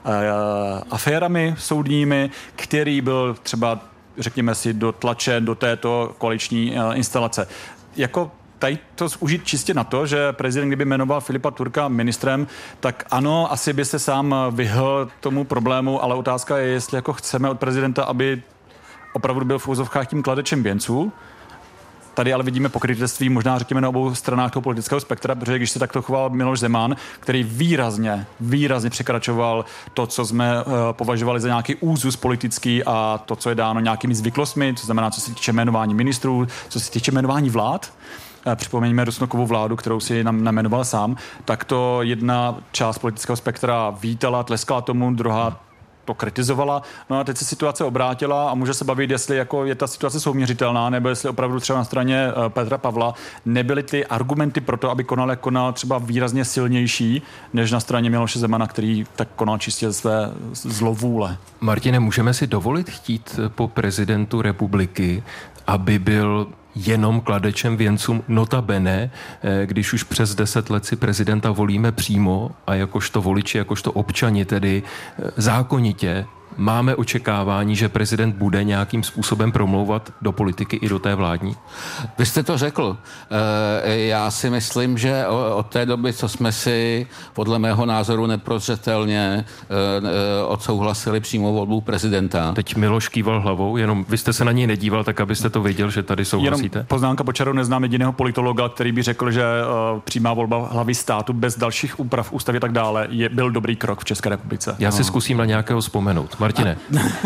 aférami soudními, který byl třeba, řekněme si, dotlačen do této koaliční instalace. Jako tady to užít čistě na to, že prezident, kdyby jmenoval Filipa Turka ministrem, tak ano, asi by se sám vyhl tomu problému, ale otázka je, jestli jako chceme od prezidenta, aby opravdu byl v úzovkách tím kladečem věnců. Tady ale vidíme pokrytectví možná řekněme na obou stranách toho politického spektra, protože když se takto choval Miloš Zeman, který výrazně překračoval to, co jsme považovali za nějaký úzus politický a to, co je dáno nějakými zvyklostmi, co znamená, co se týče jmenování ministrů, co se týče jmenování vlád, připomeňme Rusnokovu vládu, kterou si nám jmenoval sám, tak to jedna část politického spektra vítala, tleskala tomu, druhá to kritizovala. No a teď se situace obrátila a může se bavit, jestli jako je ta situace souměřitelná, nebo jestli opravdu třeba na straně Petra Pavla nebyly ty argumenty pro to, aby konal, jak konal, třeba výrazně silnější, než na straně Miloše Zemana, který tak konal čistě ze své zlovůle. Martine, můžeme si dovolit chtít po prezidentu republiky, aby byl jenom kladečem věncům, notabene, když už přes 10 let si prezidenta volíme přímo a jakožto voliči, jakožto občani, tedy zákonitě, máme očekávání, že prezident bude nějakým způsobem promlouvat do politiky i do té vládní? Vy jste to řekl. Já si myslím, že od té doby, co jsme si podle mého názoru neprozřetelně odsouhlasili přímou volbu prezidenta. Teď Miloš kýval hlavou, jenom vy jste se na něj nedíval, tak abyste to věděl, že tady souhlasíte? Jenom poznámka počaru, neznám jediného politologa, který by řekl, že přímá volba hlavy státu bez dalších úprav ústavy a tak dále byl dobrý krok v České republice. Já si zkusím na nějakého vzpomenout. Martine.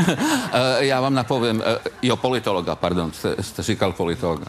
Já vám napovím. Politologa, pardon, jste říkal politologa.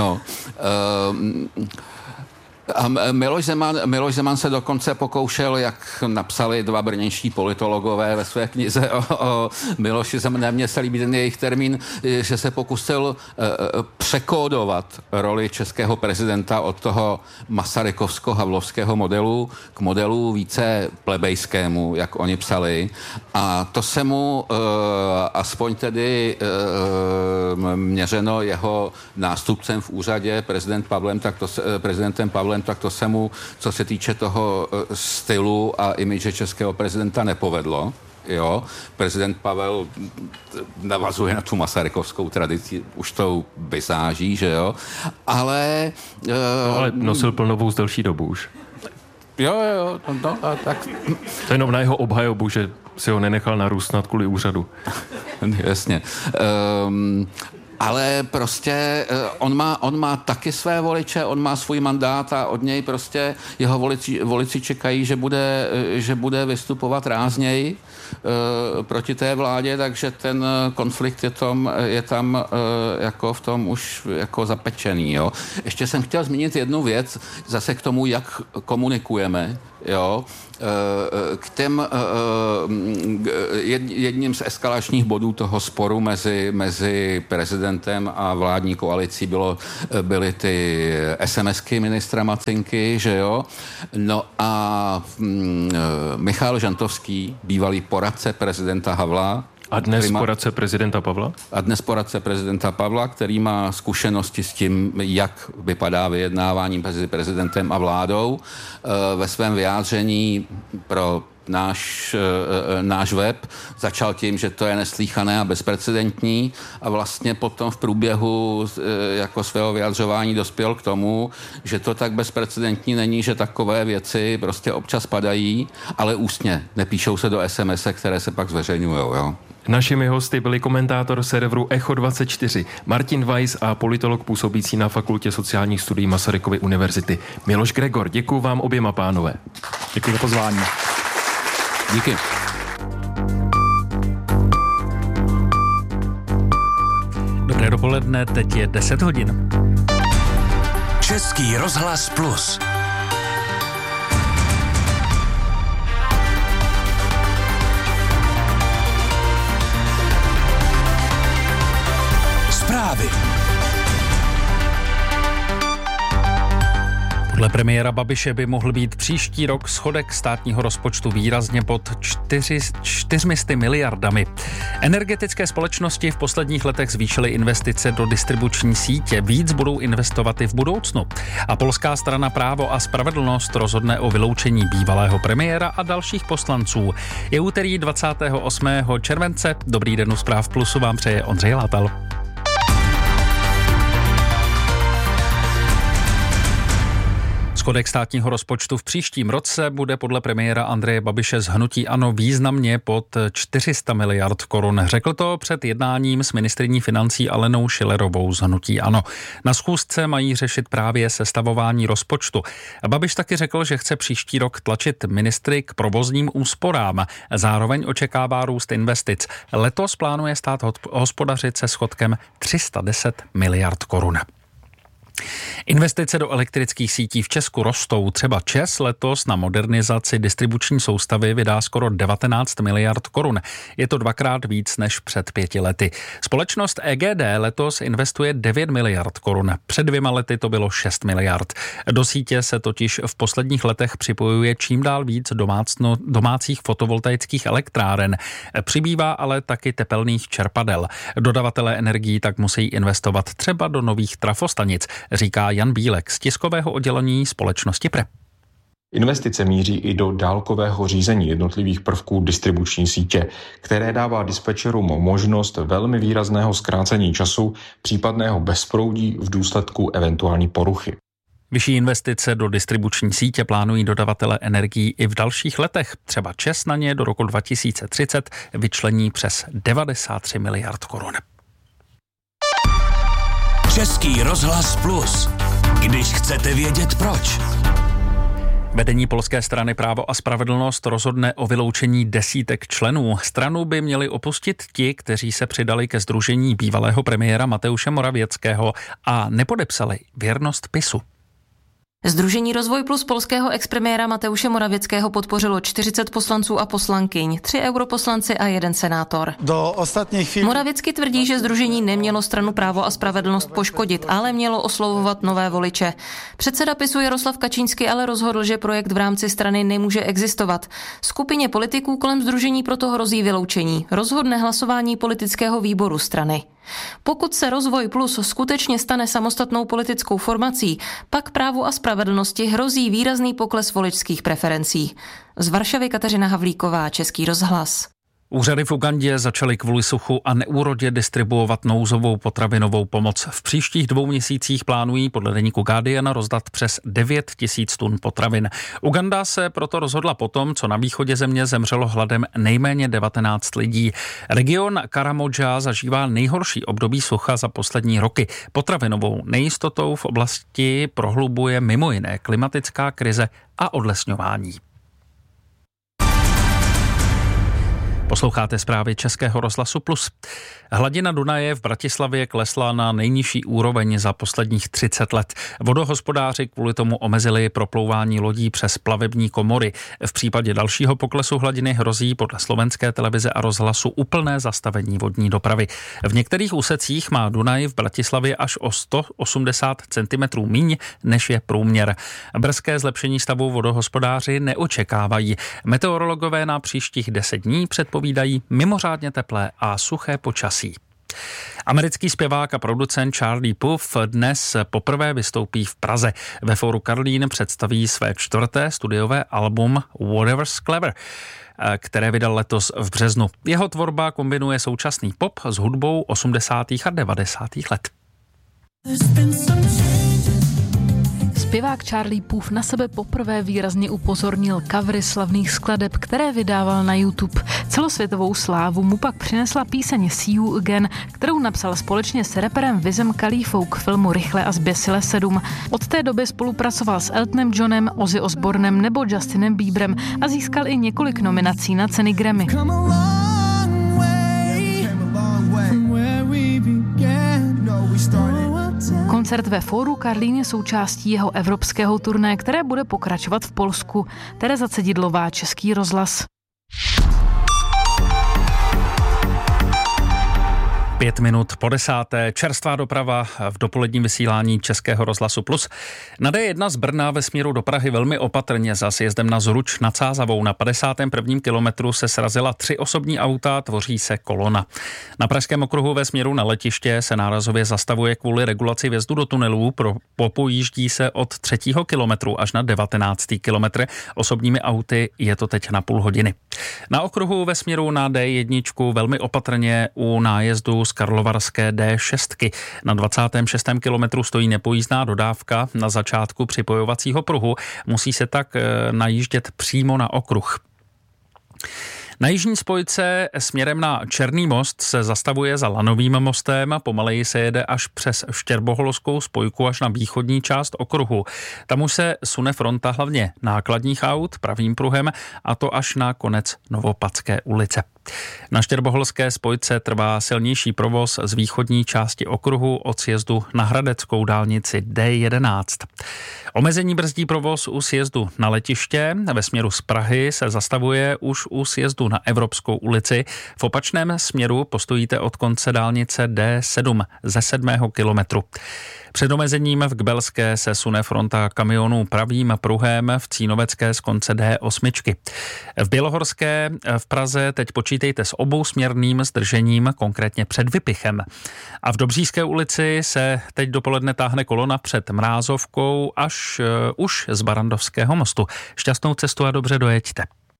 A Miloš Zeman se dokonce pokoušel, jak napsali dva brněnští politologové ve své knize o Miloši Zemaně. Mně se líbí ten jejich termín, že se pokusil překódovat roli českého prezidenta od toho masarykovsko-havlovského modelu k modelu více plebejskému, jak oni psali. A to se mu aspoň tedy měřeno jeho nástupcem v úřadě prezidentem Pavlem, tak to se mu, co se týče toho stylu a imidže českého prezidenta, nepovedlo. Jo, prezident Pavel navazuje na tu masarykovskou tradici už tou vizáží, že jo, ale nosil plnovou delší dobu už. Jo, tak. To jenom na jeho obhajobu, že si ho nenechal narůst snad kvůli úřadu. Jasně. Ale prostě on má taky své voliče, on má svůj mandát a od něj prostě jeho voliči čekají, že bude vystupovat rázněji proti té vládě, takže ten konflikt je tam jako v tom už jako zapečený. Jo. Ještě jsem chtěl zmínit jednu věc, zase k tomu, jak komunikujeme. Jo, jedním z eskalačních bodů toho sporu mezi prezidentem a vládní koalicí byly ty SMSky ministra Macinky, že jo. No a Michal Žantovský, bývalý poradce prezidenta Havla, A dnes poradce prezidenta Pavla? A dnes poradce prezidenta Pavla, který má zkušenosti s tím, jak vypadá vyjednávání mezi prezidentem a vládou. Ve svém vyjádření pro náš web začal tím, že to je neslýchané a bezprecedentní a vlastně potom v průběhu jako svého vyjadřování dospěl k tomu, že to tak bezprecedentní není, že takové věci prostě občas padají, ale ústně, nepíšou se do SMS, které se pak zveřejňujou, jo. Našimi hosty byli komentátor serveru Echo24 Martin Weiss a politolog působící na Fakultě sociálních studií Masarykovy univerzity Miloš Gregor. Děkuju vám oběma, pánové. Děkuji za pozvání. Díky. Dobré dopoledne, teď je 10 hodin. Český rozhlas Plus. Zprávy. Podle premiéra Babiše by mohl být příští rok schodek státního rozpočtu výrazně pod 400 miliardami. Energetické společnosti v posledních letech zvýšily investice do distribuční sítě. Víc budou investovat i v budoucnu. A polská strana Právo a spravedlnost rozhodne o vyloučení bývalého premiéra a dalších poslanců. Je úterý 28. července. Dobrý den u Zpráv Plusu vám přeje Ondřej Látal. Schodek státního rozpočtu v příštím roce bude podle premiéra Andreje Babiše z hnutí ANO významně pod 400 miliard korun. Řekl to před jednáním s ministryní financí Alenou Schillerovou z hnutí ANO. Na schůzce mají řešit právě sestavování rozpočtu. Babiš taky řekl, že chce příští rok tlačit ministry k provozním úsporám. Zároveň očekává růst investic. Letos plánuje stát hospodařit se schodkem 310 miliard korun. Investice do elektrických sítí v Česku rostou. Třeba ČEZ letos na modernizaci distribuční soustavy vydá skoro 19 miliard korun. Je to dvakrát víc než před 5 lety. Společnost EGD letos investuje 9 miliard korun. Před 2 lety to bylo 6 miliard. Do sítě se totiž v posledních letech připojuje čím dál víc domácích fotovoltaických elektráren. Přibývá ale taky tepelných čerpadel. Dodavatelé energií tak musí investovat třeba do nových trafostanic, říká Jan Bílek z tiskového oddělení společnosti PRE. Investice míří i do dálkového řízení jednotlivých prvků distribuční sítě, které dává dispečerům možnost velmi výrazného zkrácení času případného bezproudí v důsledku eventuální poruchy. Vyšší investice do distribuční sítě plánují dodavatelé energií i v dalších letech. Třeba ČEZ na ně do roku 2030 vyčlení přes 93 miliard korun. Český rozhlas Plus. Když chcete vědět proč. Vedení polské strany Právo a spravedlnost rozhodne o vyloučení desítek členů. Stranu by měli opustit ti, kteří se přidali ke sdružení bývalého premiéra Mateuše Morawieckého a nepodepsali věrnost PiSu. Sdružení Rozvoj plus polského expremiéra Mateuše Morawieckého podpořilo 40 poslanců a poslankyň, 3 europoslanci a 1 senátor. Do ostatní chvíli Morawiecký tvrdí, že sdružení nemělo stranu Právo a spravedlnost poškodit, ale mělo oslovovat nové voliče. Předseda PiSu Jaroslav Kačínský ale rozhodl, že projekt v rámci strany nemůže existovat. Skupině politiků kolem sdružení proto hrozí vyloučení. Rozhodne hlasování politického výboru strany. Pokud se Rozvoj plus skutečně stane samostatnou politickou formací, pak Právu a spravedlnosti hrozí výrazný pokles voličských preferencí. Z Varšavy Kateřina Havlíková, Český rozhlas. Úřady v Ugandě začaly kvůli suchu a neúrodě distribuovat nouzovou potravinovou pomoc. V příštích 2 měsících plánují podle deníku Guardian rozdat přes 9 000 tun potravin. Uganda se proto rozhodla potom, co na východě země zemřelo hladem nejméně 19 lidí. Region Karamoja zažívá nejhorší období sucha za poslední roky. Potravinovou nejistotou v oblasti prohlubuje mimo jiné klimatická krize a odlesňování. Posloucháte zprávy Českého rozhlasu Plus. Hladina Dunaje v Bratislavě klesla na nejnižší úroveň za posledních 30 let. Vodohospodáři kvůli tomu omezili proplouvání lodí přes plavební komory. V případě dalšího poklesu hladiny hrozí podle Slovenské televize a rozhlasu úplné zastavení vodní dopravy. V některých úsecích má Dunaj v Bratislavě až o 180 cm míň, než je průměr. Brzké zlepšení stavu vodohospodáři neočekávají. Meteorologové na příštích 10 dní předpovídají mimořádně teplé a suché počasí. Americký zpěvák a producent Charlie Puth dnes poprvé vystoupí v Praze. Ve Fóru Karlín představí své 4. studiové album Whatever's Clever, které vydal letos v březnu. Jeho tvorba kombinuje současný pop s hudbou 80. a 90. let. Zpěvák Charlie Puth na sebe poprvé výrazně upozornil covery slavných skladeb, které vydával na YouTube. Celosvětovou slávu mu pak přinesla píseň See You Again, kterou napsal společně s raperem Wizem Khalifou k filmu Rychle a zběsile 7. Od té doby spolupracoval s Eltonem Johnem, Ozzy Osbournem nebo Justinem Bieberem a získal i několik nominací na ceny Grammy. Koncert ve Fóru Karlín je součástí jeho evropského turné, které bude pokračovat v Polsku. Tereza Cedidlová, Český rozhlas. 5 minut po 10. Čerstvá doprava v dopoledním vysílání Českého rozhlasu Plus. Na D1 z Brna ve směru do Prahy velmi opatrně za sjezdem na Zruč nad Sázavou. Na 51. kilometru se srazila 3 osobní auta, tvoří se kolona. Na Pražském okruhu ve směru na letiště se nárazově zastavuje kvůli regulaci vjezdu do tunelů. Popojíždí se od 3. kilometru až na 19. kilometr. Osobními auty je to teď na půl hodiny. Na okruhu ve směru na D1 velmi opatrně u nájezdu z karlovarské D6. Na 26. kilometru stojí nepojízdná dodávka na začátku připojovacího pruhu. Musí se tak najíždět přímo na okruh. Na jižní spojce směrem na Černý most se zastavuje za Lanovým mostem, pomaleji se jede až přes Štěrboholskou spojku až na východní část okruhu. Tam už se sune fronta hlavně nákladních aut pravým pruhem, a to až na konec Novopadské ulice. Na Štěrboholské spojce trvá silnější provoz z východní části okruhu od sjezdu na Hradeckou dálnici D11. Omezení brzdí provoz u sjezdu na letiště. Ve směru z Prahy se zastavuje už u sjezdu na Evropskou ulici. V opačném směru postojíte od konce dálnice D7 ze 7. kilometru. Před omezením v Kbelské se sune fronta kamionů pravým pruhem, v Cínovecké z konce D8. V Bělohorské v Praze teď počítejte s obousměrným zdržením, konkrétně před Vypichem. A v Dobříšské ulici se teď dopoledne táhne kolona před Mrázovkou až už z Barandovského mostu. Šťastnou cestu a dobře dojeďte.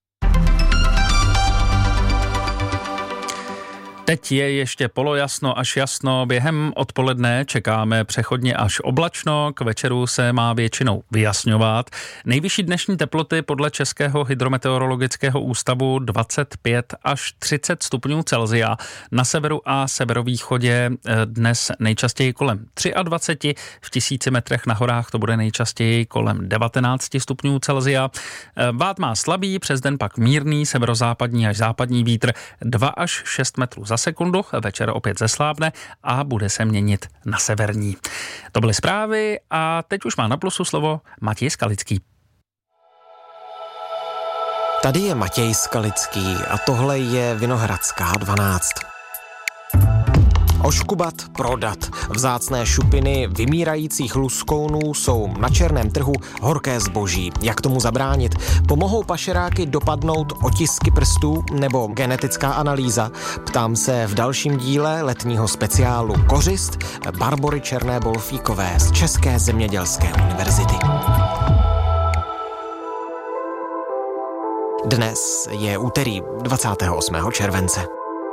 Teď je ještě polojasno až jasno, během odpoledne čekáme přechodně až oblačno, k večeru se má většinou vyjasňovat. Nejvyšší dnešní teploty podle Českého hydrometeorologického ústavu 25 až 30 stupňů Celsia. Na severu a severovýchodě dnes nejčastěji kolem 23, v 1000 metrech na horách to bude nejčastěji kolem 19 stupňů Celsia. Vád má slabý, přes den pak mírný severozápadní až západní vítr 2 až 6 metrů za sekundu, večer opět zeslábne a bude se měnit na severní. To byly zprávy a teď už má na Plusu slovo Matěj Skalický. Tady je Matěj Skalický a tohle je Vinohradská 12. Oškubat, prodat. Vzácné šupiny vymírajících luskounů jsou na černém trhu horké zboží. Jak tomu zabránit? Pomohou pašeráky dopadnout otisky prstů nebo genetická analýza? Ptám se v dalším díle letního speciálu Kořist Barbory Černé-Bolfíkové z České zemědělské univerzity. Dnes je úterý 28. července.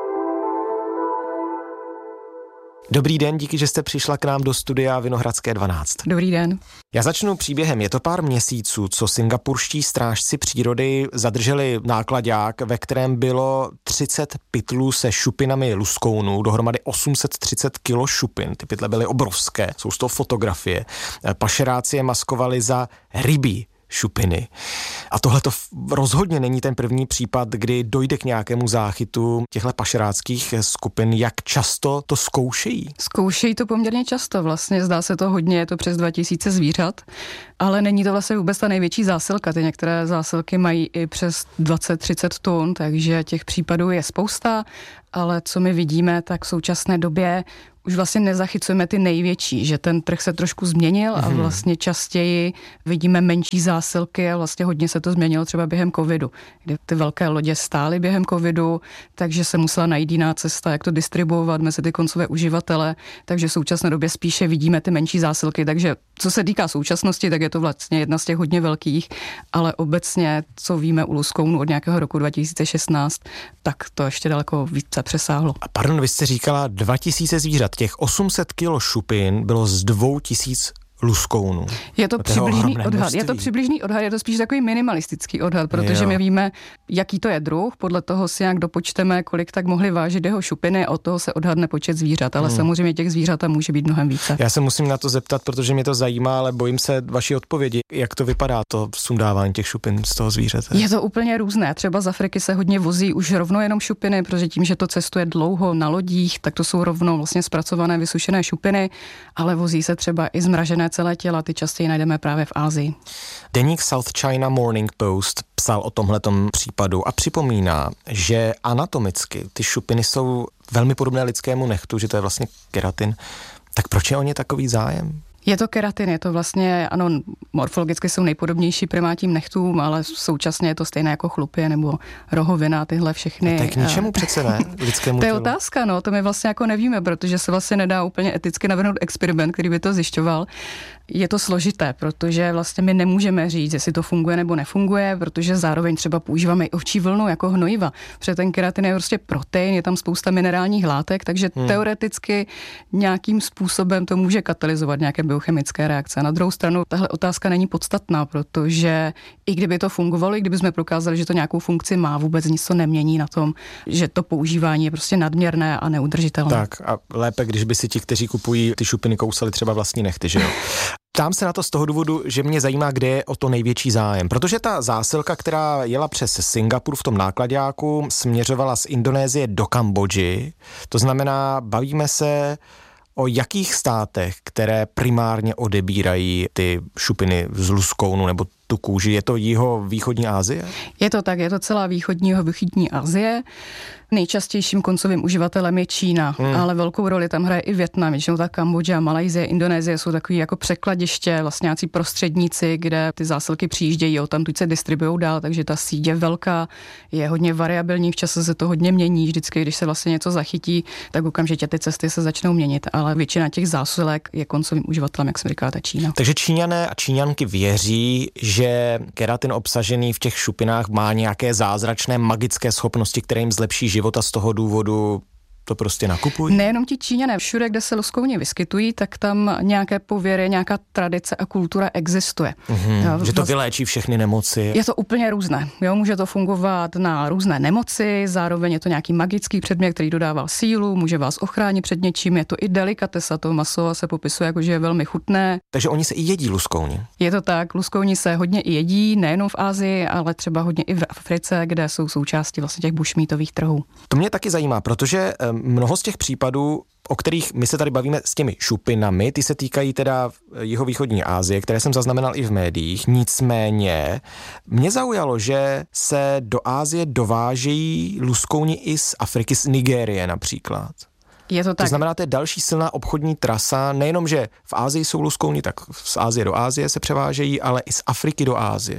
Dobrý den, díky, že jste přišla k nám do studia Vinohradské 12. Dobrý den. Já začnu příběhem. Je to pár měsíců, co singapurští strážci přírody zadrželi náklaďák, ve kterém bylo 30 pytlů se šupinami luskounů, dohromady 830 kilo šupin. Ty pytle byly obrovské, jsou z toho fotografie. Pašeráci je maskovali za rybí šupiny. A tohle to rozhodně není ten první případ, kdy dojde k nějakému záchytu těchto pašeráckých skupin. Jak často to zkoušejí? Zkoušejí to poměrně často, vlastně zdá se to hodně, je to přes 2000 zvířat, ale není to vlastně vůbec ta největší zásilka. Ty některé zásilky mají i přes 20-30 tun, takže těch případů je spousta, ale co my vidíme, tak v současné době už vlastně nezachycujeme ty největší, že ten trh se trošku změnil a vlastně častěji vidíme menší zásilky a vlastně hodně se to změnilo třeba během covidu, kdy ty velké lodě stály během covidu, takže se musela najít jiná cesta, jak to distribuovat mezi ty koncové uživatele, takže v současné době spíše vidíme ty menší zásilky, takže co se týká současnosti, tak je to vlastně jedna z těch hodně velkých, ale obecně, co víme u luskounů od nějakého roku 2016, tak to ještě daleko více přesáhlo. A pardon, vy jste říkala 2000 zvířat, těch 800 kilo šupin bylo z 2000 luskounů. Je to přibližný odhad. Je to spíš takový minimalistický odhad, protože my víme, jaký to je druh, podle toho si nějak dopočteme, kolik tak mohli vážit jeho šupiny, od toho se odhadne počet zvířat, ale samozřejmě těch zvířat tam může být mnohem více. Já se musím na to zeptat, protože mě to zajímá, ale bojím se vaší odpovědi. Jak to vypadá, to sundávání těch šupin z toho zvířete? Je to úplně různé. Třeba z Afriky se hodně vozí už rovno jenom šupiny, protože tím, že to cestuje dlouho na lodích, tak to jsou rovno vlastně zpracované vysušené šupiny, ale vozí se třeba i zmražené celé těla, ty častěji najdeme právě v Asii. Deník South China Morning Post psal o tomhletom případu a připomíná, že anatomicky ty šupiny jsou velmi podobné lidskému nehtu, že to je vlastně keratin. Tak proč je o ně takový zájem? Je to keratin, je to vlastně, ano, morfologicky jsou nejpodobnější primátním nechtům, ale současně je to stejné jako chlupě nebo rohovina, tyhle všechny. Tak k ničemu přece ne, lidskému To je tělu. otázka, no, to my vlastně jako nevíme, protože se vlastně nedá úplně eticky navrhnout experiment, který by to zjišťoval. Je to složité, protože vlastně my nemůžeme říct, jestli to funguje nebo nefunguje, protože zároveň třeba používáme i ovčí vlnu jako hnojiva. Protože ten keratin je prostě protein, je tam spousta minerálních látek, takže teoreticky nějakým způsobem to může katalyzovat nějaké biochemické reakce. Na druhou stranu tahle otázka není podstatná, protože i kdyby to fungovalo, i kdyby jsme prokázali, že to nějakou funkci má, vůbec nic to nemění na tom, že to používání je prostě nadměrné a neudržitelné. Tak a lépe, když by si ti, kteří kupují ty šupiny, kousali třeba vlastní nehty, že jo? Ptám se na to z toho důvodu, že mě zajímá, kde je o to největší zájem. Protože ta zásilka, která jela přes Singapur v tom náklaďáku, směřovala z Indonésie do Kambodži. To znamená, bavíme se o jakých státech, které primárně odebírají ty šupiny z luskounu nebo tu kůži? Je to jihovýchodní Asie? Je to tak, je to celá východní Asie. Nejčastějším koncovým uživatelem je Čína, ale velkou roli tam hraje i Vietnam. Většinou ta Kambodža, Malajsie, Indonésie jsou takový jako překladiště, vlastně nějací prostředníci, kde ty zásilky přijíždějí, odtamtud se distribuujou dál, takže ta síť je velká, je hodně variabilní, v čase se to hodně mění, vždycky, když se vlastně něco zachytí, tak okamžitě ty cesty se začnou měnit, ale většina těch zásilek je koncovým uživatelem, jak jsme říkala, ta Čína. Takže Číňané a Číňanky věří, že keratin obsažený v těch šupinách má nějaké zázračné magické schopnosti, které jim zlepší život a z toho důvodu to prostě nakupují? Nejenom ti Číňané, všude, kde se luskouni vyskytují, tak tam nějaké pověry, nějaká tradice a kultura existuje. Že to vyléčí všechny nemoci. Je to úplně různé. Jo, může to fungovat na různé nemoci, zároveň je to nějaký magický předmět, který dodává sílu, může vás ochránit před něčím, je to i delikatesa, to maso se popisuje jako, že je velmi chutné. Takže oni se i jedí luskouni. Je to tak, luskouni se hodně i jedí, nejenom v Asii, ale třeba hodně i v Africe, kde jsou součástí vlastně těch bushmeatových trhů. To mě taky zajímá, protože mnoho z těch případů, o kterých my se tady bavíme s těmi šupinami, ty se týkají teda jihovýchodní Asie, které jsem zaznamenal i v médiích. Nicméně mě zaujalo, že se do Asie dovážejí luskouni i z Afriky, z Nigérie například. Je to tak. To znamená, to je další silná obchodní trasa, nejenom, že v Asii jsou luskouni, tak z Asie do Asie se převážejí, ale i z Afriky do Asie.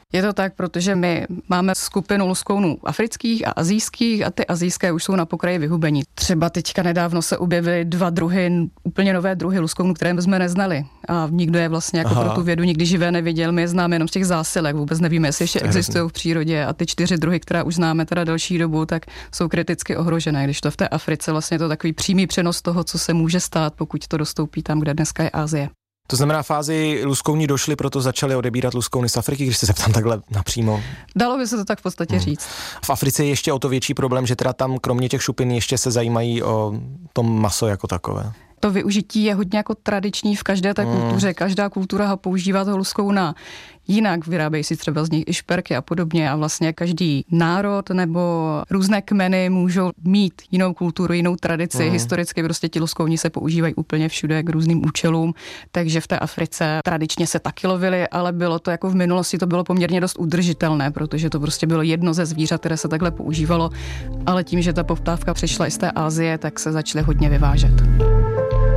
Je to tak, protože my máme skupinu luskounů afrických a asijských a ty asijské už jsou na pokraji vyhubení. Třeba teďka nedávno se objevily 2 druhy, úplně nové druhy luskounů, které jsme neznali. A nikdo je vlastně jako pro tu vědu nikdy živé neviděl. My je známe jenom z těch zásilek, vůbec nevíme, jestli ještě existují v přírodě. A ty 4 druhy, které už známe teda delší dobu, tak jsou kriticky ohrožené. Když to v té Africe vlastně je to takový přímý přenos toho, co se může stát, pokud to dostoupí tam, kde dneska je Asie. To znamená, fázi luskouni došli, proto začali odebírat luskouny z Afriky, když se zeptám takhle napřímo. Dalo by se to tak v podstatě říct. V Africe je ještě o to větší problém, že teda tam kromě těch šupin ještě se zajímají o to maso jako takové. To využití je hodně jako tradiční v každé té kultuře. Každá kultura ho používá toho luskouna jinak, vyrábějí si třeba z nich i šperky a podobně a vlastně každý národ nebo různé kmeny můžou mít jinou kulturu, jinou tradici. Historicky prostě ti luskouni se používají úplně všude k různým účelům, takže v té Africe tradičně se taky lovili, ale bylo to jako v minulosti, to bylo poměrně dost udržitelné, protože to prostě bylo jedno ze zvířat, které se takhle používalo, ale tím, že ta poptávka přišla i z té Asie, tak se začaly hodně vyvážet.